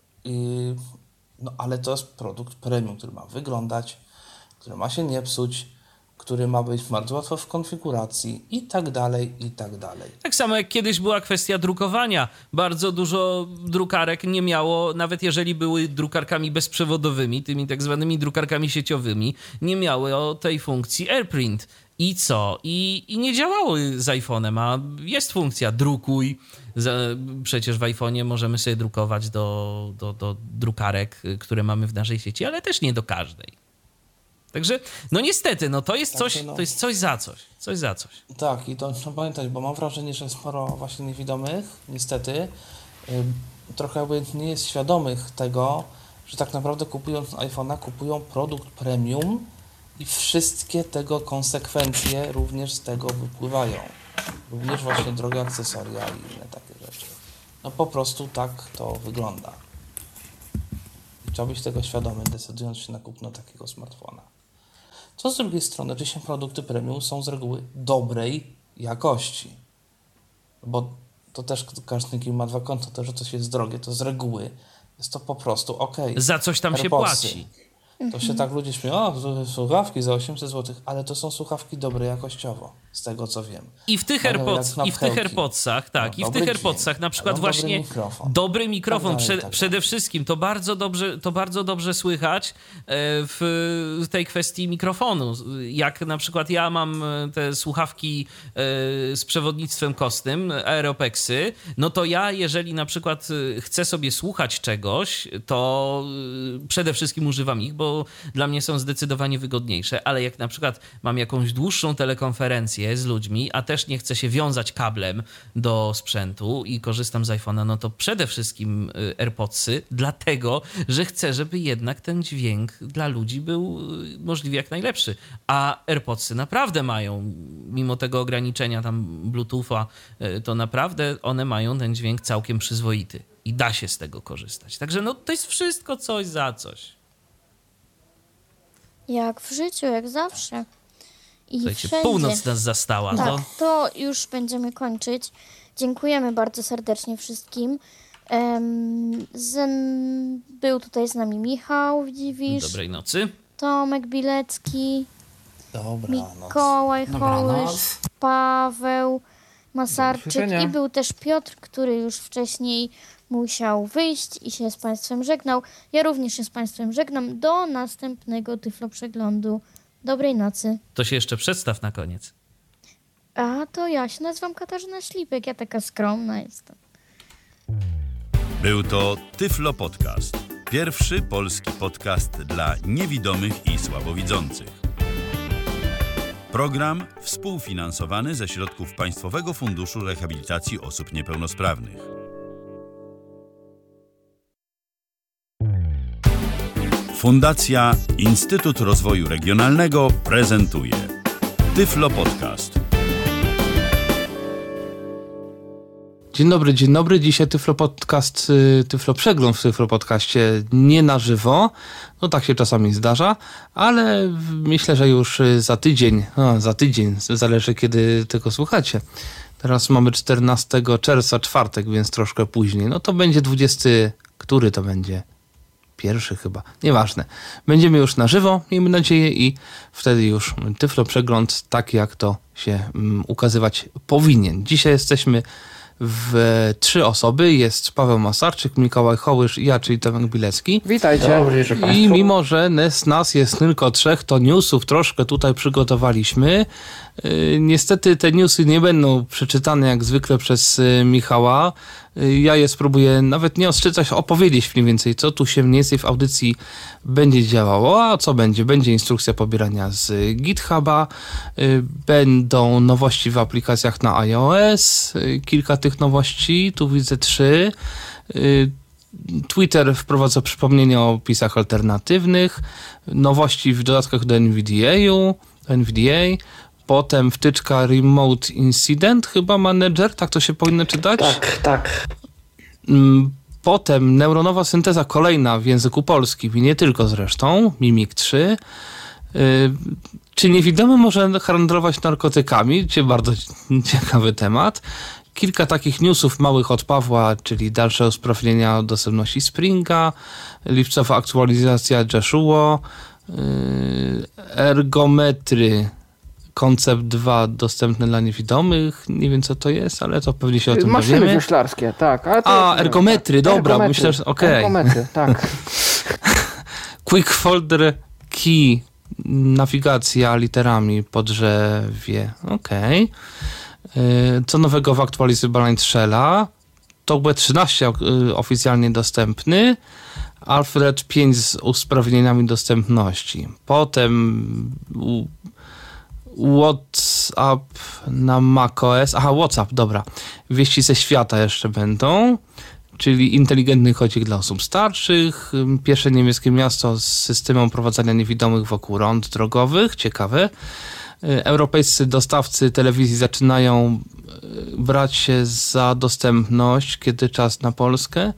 no ale to jest produkt premium, który ma wyglądać, który ma się nie psuć, który ma być bardzo łatwo w konfiguracji i tak dalej, i tak dalej. Tak samo jak kiedyś była kwestia drukowania. Bardzo dużo drukarek nie miało, nawet jeżeli były drukarkami bezprzewodowymi, tymi tak zwanymi drukarkami sieciowymi, nie miały o tej funkcji AirPrint. I co? I nie działały z iPhone'em, a jest funkcja drukuj, Przecież w iPhone'ie możemy sobie drukować do drukarek, które mamy w naszej sieci, ale też nie do każdej. Także, no niestety, no to jest coś, to jest coś za coś. Coś za coś. Tak, i to trzeba pamiętać, bo mam wrażenie, że sporo właśnie niewidomych, niestety, trochę jakby nie jest świadomych tego, że tak naprawdę kupując iPhone'a, kupują produkt premium i wszystkie tego konsekwencje również z tego wypływają. Również właśnie drogie akcesoria i inne takie rzeczy. No po prostu tak to wygląda. I trzeba być tego świadomy, decydując się na kupno takiego smartfona. Co z drugiej strony, oczywiście produkty premium są z reguły dobrej jakości. Bo to też każdy, kim ma 2 konta, to, że coś jest drogie, to z reguły jest to po prostu okej. Za coś tam się płaci. To się tak ludzie śmieją, to słuchawki za 800 zł, ale to są słuchawki dobre jakościowo, z tego co wiem. I w tych AirPodsach, tak, i w tych AirPodsach na przykład właśnie dobry mikrofon przede wszystkim, to bardzo dobrze słychać w tej kwestii mikrofonu. Jak na przykład ja mam te słuchawki z przewodnictwem kostnym, Aeropexy, no to ja, jeżeli na przykład chcę sobie słuchać czegoś, to przede wszystkim używam ich, bo dla mnie są zdecydowanie wygodniejsze, ale jak na przykład mam jakąś dłuższą telekonferencję z ludźmi, a też nie chcę się wiązać kablem do sprzętu i korzystam z iPhone'a, no to przede wszystkim AirPodsy, dlatego, że chcę, żeby jednak ten dźwięk dla ludzi był możliwie jak najlepszy. A AirPodsy naprawdę mają, mimo tego ograniczenia tam Bluetootha, to naprawdę one mają ten dźwięk całkiem przyzwoity i da się z tego korzystać. Także no to jest wszystko coś za coś. Jak w życiu, jak zawsze. I słuchajcie, wszędzie. północ nas zastała. Tak, to już będziemy kończyć. Dziękujemy bardzo serdecznie wszystkim. Był tutaj z nami Michał Dziwisz. Dobrej nocy. Tomek Bilecki. Mikołaj Dobranoc. Hołysz. Paweł Masarczyk. I był też Piotr, który już wcześniej musiał wyjść i się z Państwem żegnał. Ja również się z Państwem żegnam. Do następnego Tyflo Przeglądu. Dobrej nocy. To się jeszcze przedstaw na koniec. A to ja się nazywam Katarzyna Ślipek. Ja taka skromna jestem. Był to Tyflo Podcast. Pierwszy polski podcast dla niewidomych i słabowidzących. Program współfinansowany ze środków Państwowego Funduszu Rehabilitacji Osób Niepełnosprawnych. Fundacja Instytut Rozwoju Regionalnego prezentuje Tyflo Podcast. Dzień dobry. Dzisiaj Tyflo Podcast, Tyflo Przegląd w Tyflo Podcaście nie na żywo. No tak się czasami zdarza, ale myślę, że już za tydzień, zależy kiedy tego słuchacie. Teraz mamy 14 czerwca, czwartek, więc troszkę później. No to będzie 20, który to będzie? Pierwszy chyba, nieważne. Będziemy już na żywo, miejmy nadzieję, i wtedy już Tyflo Przegląd tak jak to się ukazywać powinien. Dzisiaj jesteśmy w 3 osoby. Jest Paweł Masarczyk, Mikołaj Hołysz i ja, czyli Tomek Bilecki. Witajcie. I mimo, że nas jest tylko 3, to newsów troszkę tutaj przygotowaliśmy. Niestety te newsy nie będą przeczytane jak zwykle przez Michała. Ja je spróbuję nawet nie odczytać, opowiedzieć mniej więcej, co tu się mniej więcej w audycji będzie działało. A co będzie? Będzie instrukcja pobierania z GitHuba, będą nowości w aplikacjach na iOS, kilka tych nowości, tu widzę 3. Twitter wprowadza przypomnienia o opisach alternatywnych, nowości w dodatkach do NVDA, potem wtyczka Remote Incident, chyba Manager, tak to się powinno czytać? Tak. Potem neuronowa synteza kolejna w języku polskim i nie tylko zresztą, Mimik 3. Czy niewidomy może handlować narkotykami? Bardzo ciekawy temat. Kilka takich newsów małych od Pawła, czyli dalsze usprawnienia dostępności Springa, lipcowa aktualizacja Joshua, ergometry Koncept 2 dostępny dla niewidomych. Nie wiem, co to jest, ale to pewnie się o tym maszyny dowiemy. wioślarskie, tak. Ale to ergometry, tak. dobra, myślę, że okej. Ergometry, tak. Quick Folder Key, nawigacja literami po drzewie, okej. Co nowego w aktualizacji Balance Shella? TalkBack 13 oficjalnie dostępny, Alfred 5 z usprawnieniami dostępności. Potem WhatsApp na macOS. Aha, WhatsApp, dobra. Wieści ze świata jeszcze będą, czyli inteligentny kodzik dla osób starszych. Pierwsze niemieckie miasto z systemem prowadzenia niewidomych wokół rond drogowych. Ciekawe. Europejscy dostawcy telewizji zaczynają brać się za dostępność, kiedy czas na Polskę.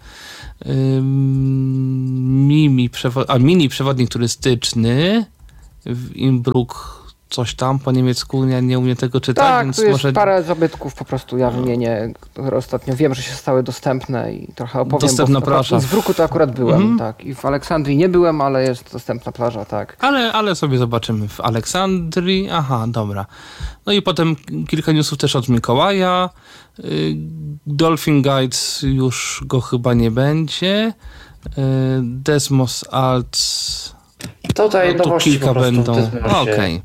Mini przewodnik turystyczny w Innsbruck, coś tam po niemiecku, nie umiem tego czytać. Tak, więc tu jest może parę zabytków po prostu, ja wymienię, które ostatnio wiem, że się stały dostępne i trochę opowiem. Dostępna plaża. W Innsbrucku to akurat byłem, tak. I w Aleksandrii nie byłem, ale jest dostępna plaża, tak. Ale sobie zobaczymy. W Aleksandrii, aha, dobra. No i potem kilka newsów też od Mikołaja. Dolphin Guide już go chyba nie będzie. Desmos Alt. Tutaj Tu nowości kilka po prostu będą. w Desmosie. Okej.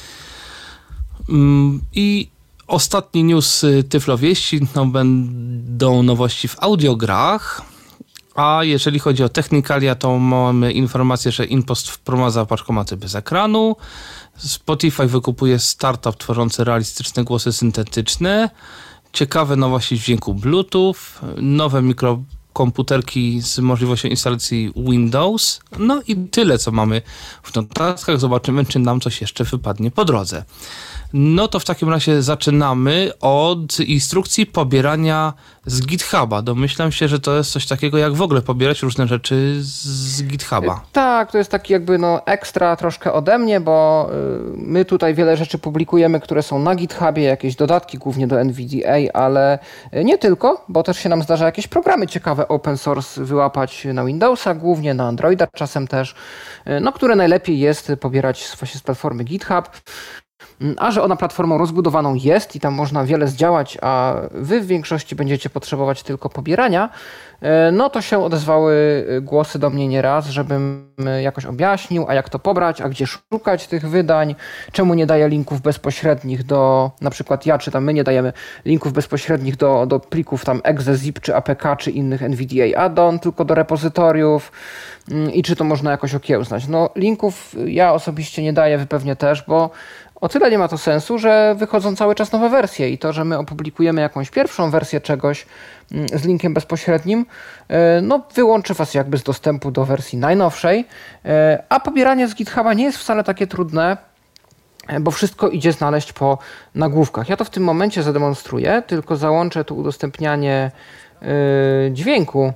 I ostatni news Tyflowieści, no będą nowości w audiograch, a jeżeli chodzi o technikalia, to mamy informację, że InPost wprowadza paczkomaty bez ekranu, Spotify wykupuje startup tworzący realistyczne głosy syntetyczne, ciekawe nowości dźwięku Bluetooth, nowe mikrokomputerki z możliwością instalacji Windows, no i tyle, co mamy w notatkach. Zobaczymy, czy nam coś jeszcze wypadnie po drodze. No to w takim razie zaczynamy od instrukcji pobierania z GitHuba. Domyślam się, że to jest coś takiego, jak w ogóle pobierać różne rzeczy z GitHuba. Tak, to jest taki jakby ekstra troszkę ode mnie, bo my tutaj wiele rzeczy publikujemy, które są na GitHubie, jakieś dodatki głównie do NVDA, ale nie tylko, bo też się nam zdarza jakieś programy ciekawe open source wyłapać na Windowsa, głównie na Androida czasem też, które najlepiej jest pobierać właśnie z platformy GitHub. A że ona platformą rozbudowaną jest i tam można wiele zdziałać, a wy w większości będziecie potrzebować tylko pobierania, no to się odezwały głosy do mnie nieraz, żebym jakoś objaśnił, a jak to pobrać, a gdzie szukać tych wydań, czemu nie daję linków bezpośrednich do, na przykład ja czy tam my nie dajemy linków bezpośrednich do plików tam exe, zip czy apk czy innych NVDA add-on, tylko do repozytoriów i czy to można jakoś okiełznać. No linków ja osobiście nie daję, wy pewnie też, bo o tyle nie ma to sensu, że wychodzą cały czas nowe wersje i to, że my opublikujemy jakąś pierwszą wersję czegoś z linkiem bezpośrednim, no wyłączy was jakby z dostępu do wersji najnowszej, a pobieranie z GitHuba nie jest wcale takie trudne, bo wszystko idzie znaleźć po nagłówkach. Ja to w tym momencie zademonstruję, tylko załączę tu udostępnianie dźwięku.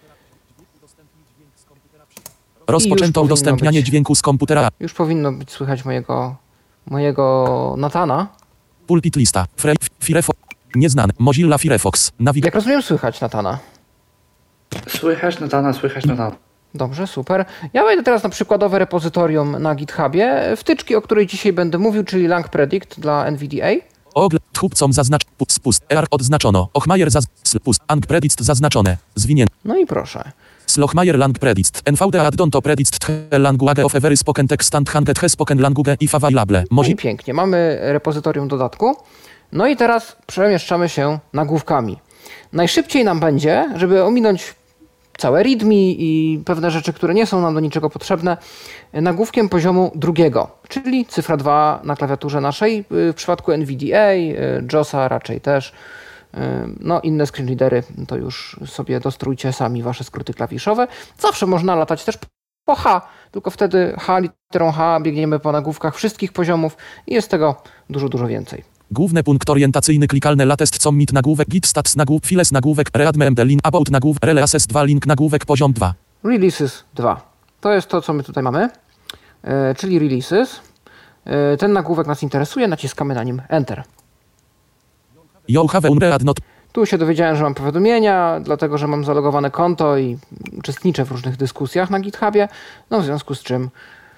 Rozpoczęto udostępnianie dźwięku z komputera. Już powinno być słychać mojego Natana. Pulpit lista. Firefox. Nieznany. Mozilla Firefox. Jak rozumiem, słychać Natana. Słychać Natana. Dobrze, super. Ja wejdę teraz na przykładowe repozytorium na GitHubie. Wtyczki, o której dzisiaj będę mówił, czyli Lang Predict dla NVDA. Chłopcom spust. Odznaczono. Ochmajer pust. Lang Predict zaznaczone. Zwinięte. No i proszę. Slochmajer Lang Predict. NVDA addon to Predict language of every spoken text and handed he spoken language if available. No i pięknie. Mamy repozytorium dodatku. No i teraz przemieszczamy się nagłówkami. Najszybciej nam będzie, żeby ominąć całe readme i pewne rzeczy, które nie są nam do niczego potrzebne, nagłówkiem poziomu drugiego, czyli cyfra 2 na klawiaturze naszej. W przypadku NVDA, JOSa raczej też. No inne screenreadery to już sobie dostrójcie sami wasze skróty klawiszowe. Zawsze można latać też po H, tylko wtedy literą H biegniemy po nagłówkach wszystkich poziomów i jest tego dużo, dużo więcej. Główny punkt orientacyjny klikalne latest commit nagłówek git stats nagłówek files nagłówek readme link about nagłówek rele access 2 link nagłówek poziom 2. Releases 2. To jest to, co my tutaj mamy, czyli releases. Ten nagłówek nas interesuje, naciskamy na nim Enter. You have read not. Tu się dowiedziałem, że mam powiadomienia, dlatego że mam zalogowane konto i uczestniczę w różnych dyskusjach na GitHubie, no w związku z czym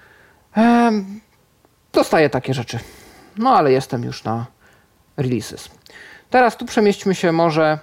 dostaję takie rzeczy. No ale jestem już na releases. Teraz tu przemieśćmy się może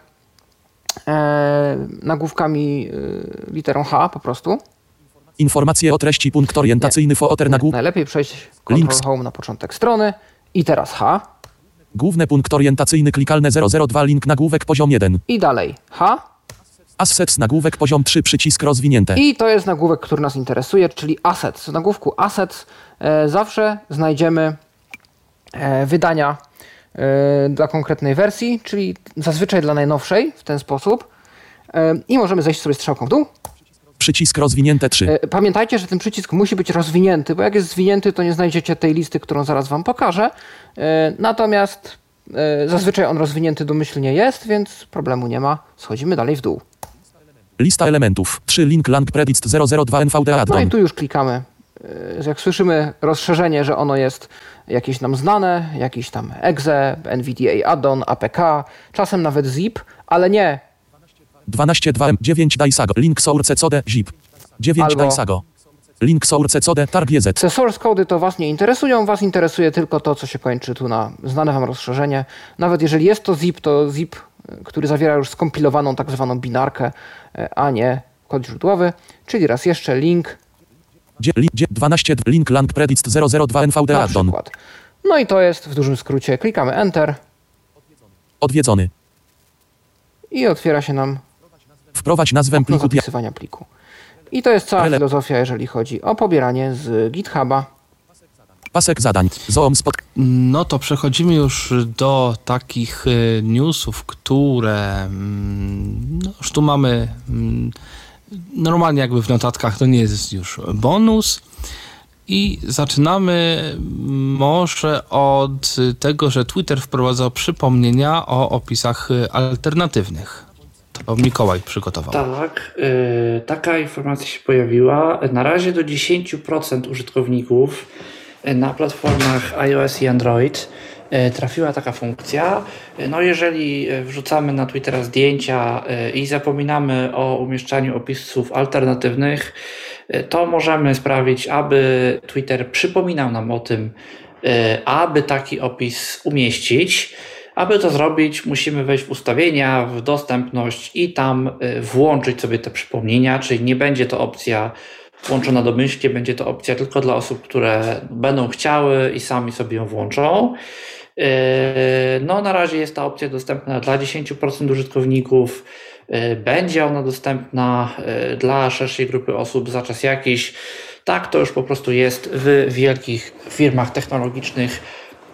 nagłówkami literą H po prostu. Informacje o treści, punkt orientacyjny footer nagłówek. Najlepiej przejść Ctrl Home na początek strony i teraz H. Główny punkt orientacyjny klikalne 002 link nagłówek poziom 1. I dalej H. Assets nagłówek poziom 3 przycisk rozwinięte. I to jest nagłówek, który nas interesuje, czyli Assets. W nagłówku Assets zawsze znajdziemy wydania dla konkretnej wersji, czyli zazwyczaj dla najnowszej w ten sposób. I możemy zejść sobie strzałką w dół. Przycisk rozwinięte 3. Pamiętajcie, że ten przycisk musi być rozwinięty, bo jak jest zwinięty, to nie znajdziecie tej listy, którą zaraz wam pokażę. Natomiast zazwyczaj on rozwinięty domyślnie jest, więc problemu nie ma. Schodzimy dalej w dół. Lista elementów. 3 link lang predict 002 NVDA No addon. i tu już klikamy. Jak słyszymy rozszerzenie, że ono jest jakieś nam znane, jakiś tam exe, NVDA addon, APK, czasem nawet zip, ale nie 12.2m 9 daisago. Link source code zip. 9 Albo- daisago. Link source code targ JZ. Te source cody to was nie interesują, was interesuje tylko to, co się kończy tu na znane wam rozszerzenie. Nawet jeżeli jest to zip, który zawiera już skompilowaną tak zwaną binarkę, a nie kod źródłowy. Czyli raz jeszcze link 12 link lang predict 002 NVDA na addon. przykład. No i to jest w dużym skrócie. Klikamy Enter Odwiedzony. i otwiera się nam Wprowadź nazwę okno pliku zapisywania pliku. I to jest cała Rele- filozofia, jeżeli chodzi o pobieranie z GitHuba. pasek zadań. Zoom spot. No to przechodzimy już do takich newsów, które no już tu mamy normalnie jakby w notatkach, to nie jest już bonus. I zaczynamy może od tego, że Twitter wprowadzał przypomnienia o opisach alternatywnych. To Mikołaj przygotował. Tak, taka informacja się pojawiła. Na razie do 10% użytkowników na platformach iOS i Android trafiła taka funkcja. No jeżeli wrzucamy na Twittera zdjęcia i zapominamy o umieszczaniu opisów alternatywnych, to możemy sprawić, aby Twitter przypominał nam o tym, aby taki opis umieścić. Aby to zrobić, musimy wejść w ustawienia, w dostępność i tam włączyć sobie te przypomnienia, czyli nie będzie to opcja włączona domyślnie, będzie to opcja tylko dla osób, które będą chciały i sami sobie ją włączą. No na razie jest ta opcja dostępna dla 10% użytkowników. Będzie ona dostępna dla szerszej grupy osób za czas jakiś. Tak to już po prostu jest w wielkich firmach technologicznych,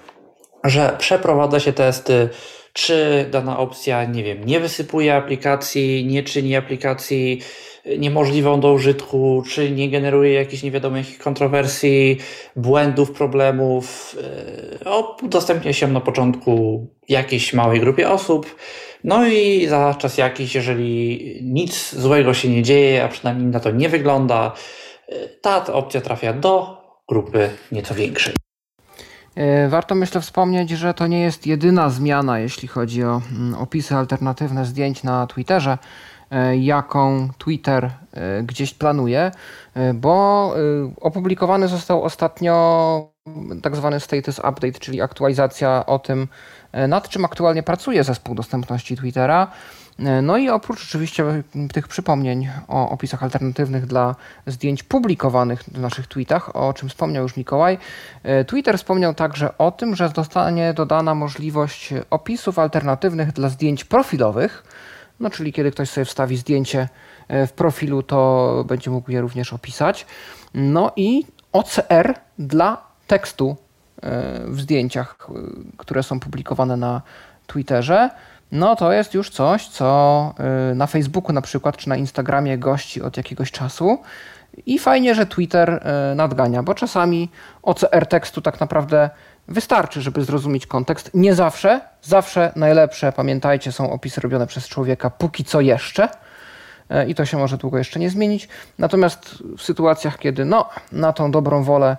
że przeprowadza się testy, czy dana opcja, nie wysypuje aplikacji, nie czyni aplikacji niemożliwą do użytku, czy nie generuje jakichś niewiadomych kontrowersji, błędów, problemów. Udostępnia się na początku jakiejś małej grupie osób, no i za czas jakiś, jeżeli nic złego się nie dzieje, a przynajmniej na to nie wygląda, ta opcja trafia do grupy nieco większej. Warto myślę wspomnieć, że to nie jest jedyna zmiana, jeśli chodzi o opisy alternatywne zdjęć na Twitterze, jaką Twitter gdzieś planuje, bo opublikowany został ostatnio tak zwany status update, czyli aktualizacja o tym, nad czym aktualnie pracuje zespół dostępności Twittera. No i oprócz oczywiście tych przypomnień o opisach alternatywnych dla zdjęć publikowanych w naszych tweetach, o czym wspomniał już Mikołaj, Twitter wspomniał także o tym, że zostanie dodana możliwość opisów alternatywnych dla zdjęć profilowych, no czyli kiedy ktoś sobie wstawi zdjęcie w profilu, to będzie mógł je również opisać. No i OCR dla tekstu w zdjęciach, które są publikowane na Twitterze. No to jest już coś, co na Facebooku na przykład, czy na Instagramie gości od jakiegoś czasu i fajnie, że Twitter nadgania, bo czasami OCR tekstu tak naprawdę wystarczy, żeby zrozumieć kontekst. Nie zawsze, zawsze najlepsze, pamiętajcie, są opisy robione przez człowieka póki co jeszcze i to się może długo jeszcze nie zmienić. Natomiast w sytuacjach, kiedy na tą dobrą wolę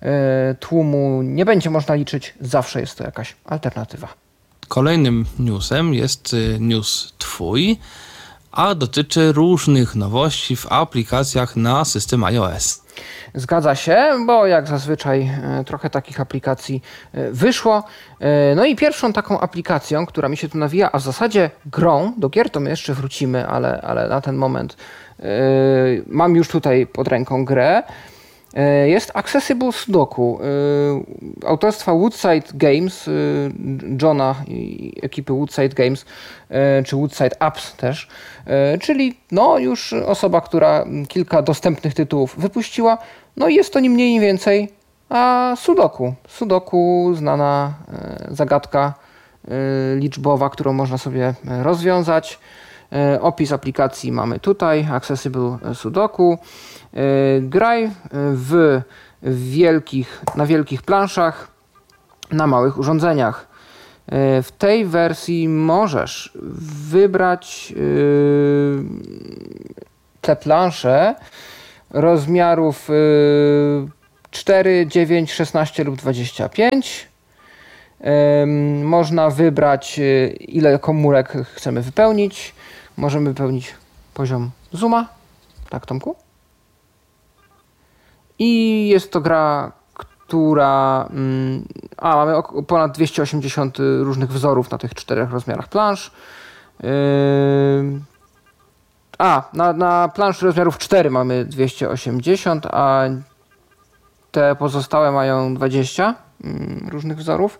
tłumu nie będzie można liczyć, zawsze jest to jakaś alternatywa. Kolejnym newsem jest news twój, a dotyczy różnych nowości w aplikacjach na system iOS. Zgadza się, bo jak zazwyczaj trochę takich aplikacji wyszło. No i pierwszą taką aplikacją, która mi się tu nawija, a w zasadzie grą, do gier to my jeszcze wrócimy, ale na ten moment mam już tutaj pod ręką grę. Jest Accessible Sudoku autorstwa Woodside Games, Johna i ekipy Woodside Games, czy Woodside Apps też, czyli no już osoba, która kilka dostępnych tytułów wypuściła. No i jest to ni mniej ni więcej Sudoku. Sudoku, znana zagadka liczbowa, którą można sobie rozwiązać. Opis aplikacji mamy tutaj, Accessible Sudoku. Graj na wielkich planszach, na małych urządzeniach. W tej wersji możesz wybrać te plansze rozmiarów 4, 9, 16 lub 25. Można wybrać, ile komórek chcemy wypełnić. Możemy wypełnić poziom zooma. Tak, Tomku? I jest to gra, która... mamy ponad 280 różnych wzorów na tych 4 rozmiarach plansz. Na planszy rozmiarów 4 mamy 280, a te pozostałe mają 20 różnych wzorów.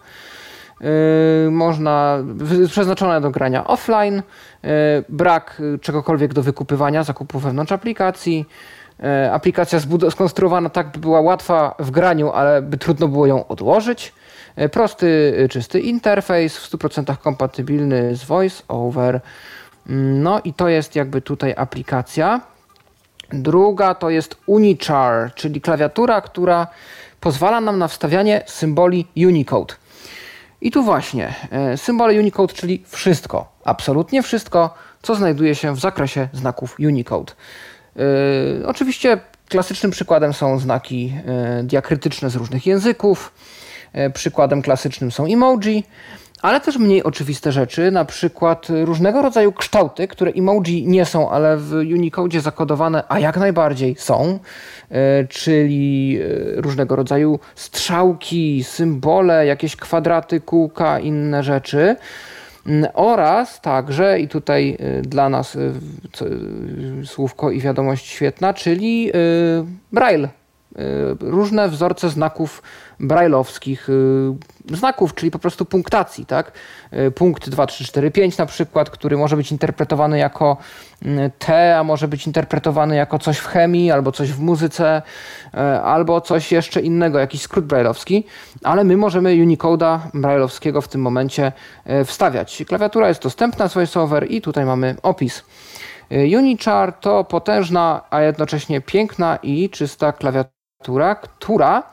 Przeznaczone do grania offline, brak czegokolwiek do wykupywania, zakupu wewnątrz aplikacji. Aplikacja skonstruowana tak, by była łatwa w graniu, ale by trudno było ją odłożyć. Prosty, czysty interfejs, w 100% kompatybilny z VoiceOver. No i to jest jakby tutaj aplikacja. Druga to jest Unichar, czyli klawiatura, która pozwala nam na wstawianie symboli Unicode. I tu właśnie symbole Unicode, czyli wszystko, absolutnie wszystko, co znajduje się w zakresie znaków Unicode. Oczywiście klasycznym przykładem są znaki diakrytyczne z różnych języków. Przykładem klasycznym są emoji, ale też mniej oczywiste rzeczy, na przykład różnego rodzaju kształty, które emoji nie są, ale w Unicode zakodowane, a jak najbardziej są, czyli różnego rodzaju strzałki, symbole, jakieś kwadraty, kółka, inne rzeczy. Oraz także, i tutaj dla nas słówko i wiadomość świetna, czyli Braille. Różne wzorce znaków brajlowskich, znaków, czyli po prostu punktacji, tak? Punkt 2, 3, 4, 5 na przykład, który może być interpretowany jako T, a może być interpretowany jako coś w chemii, albo coś w muzyce, albo coś jeszcze innego, jakiś skrót brajlowski, ale my możemy Unicode'a brajlowskiego w tym momencie wstawiać. Klawiatura jest dostępna z VoiceOver i tutaj mamy opis. Unichar to potężna, a jednocześnie piękna i czysta klawiatura, która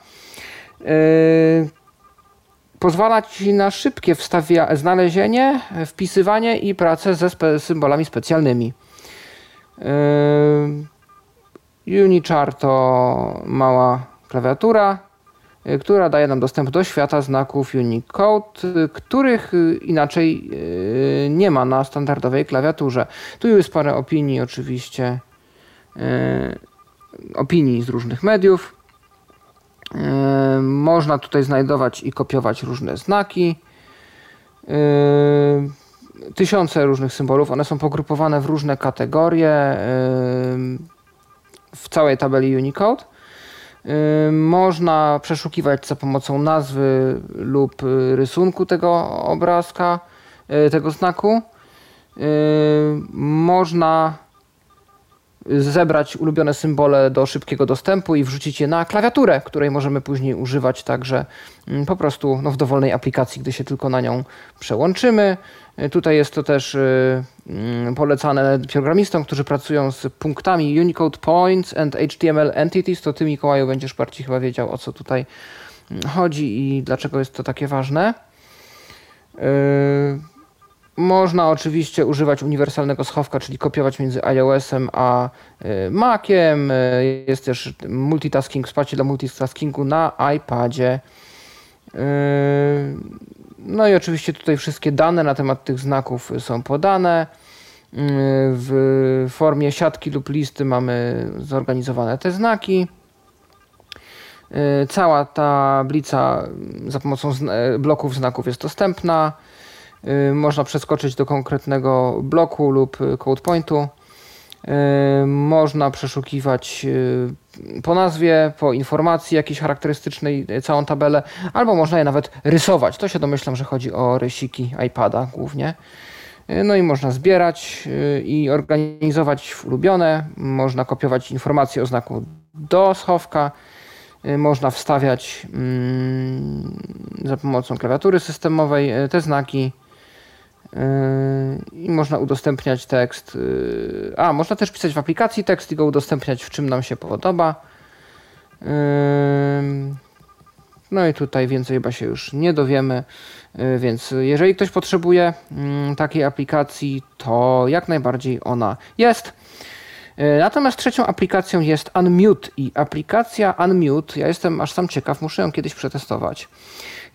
pozwala Ci na szybkie znalezienie, wpisywanie i pracę ze symbolami specjalnymi. Unichar to mała klawiatura, która daje nam dostęp do świata znaków Unicode, których inaczej nie ma na standardowej klawiaturze. Tu jest parę opinii oczywiście, opinii z różnych mediów. Można tutaj znajdować i kopiować różne znaki. Tysiące różnych symbolów, one są pogrupowane w różne kategorie w całej tabeli Unicode. Można przeszukiwać za pomocą nazwy lub rysunku tego obrazka, tego znaku. Można zebrać ulubione symbole do szybkiego dostępu i wrzucić je na klawiaturę, której możemy później używać także po prostu w dowolnej aplikacji, gdy się tylko na nią przełączymy. Tutaj jest to też polecane programistom, którzy pracują z punktami Unicode Points and HTML Entities. To Ty, Mikołaju, będziesz bardziej chyba wiedział, o co tutaj chodzi i dlaczego jest to takie ważne. Można oczywiście używać uniwersalnego schowka, czyli kopiować między iOS-em a Maciem. Jest też multitasking, wsparcie dla multitaskingu na iPadzie. No i oczywiście tutaj wszystkie dane na temat tych znaków są podane. W formie siatki lub listy mamy zorganizowane te znaki. Cała tablica za pomocą bloków znaków jest dostępna. Można przeskoczyć do konkretnego bloku lub code pointu. Można przeszukiwać po nazwie, po informacji jakiejś charakterystycznej całą tabelę, albo można je nawet rysować. To się domyślam, że chodzi o rysiki iPada głównie. No i można zbierać i organizować w ulubione. Można kopiować informacje o znaku do schowka. Można wstawiać za pomocą klawiatury systemowej te znaki. I można udostępniać tekst. Można też pisać w aplikacji tekst i go udostępniać w czym nam się podoba. No i tutaj więcej chyba się już nie dowiemy, więc jeżeli ktoś potrzebuje takiej aplikacji, to jak najbardziej ona jest. Natomiast trzecią aplikacją jest Unmute i aplikacja Unmute, ja jestem aż sam ciekaw, muszę ją kiedyś przetestować.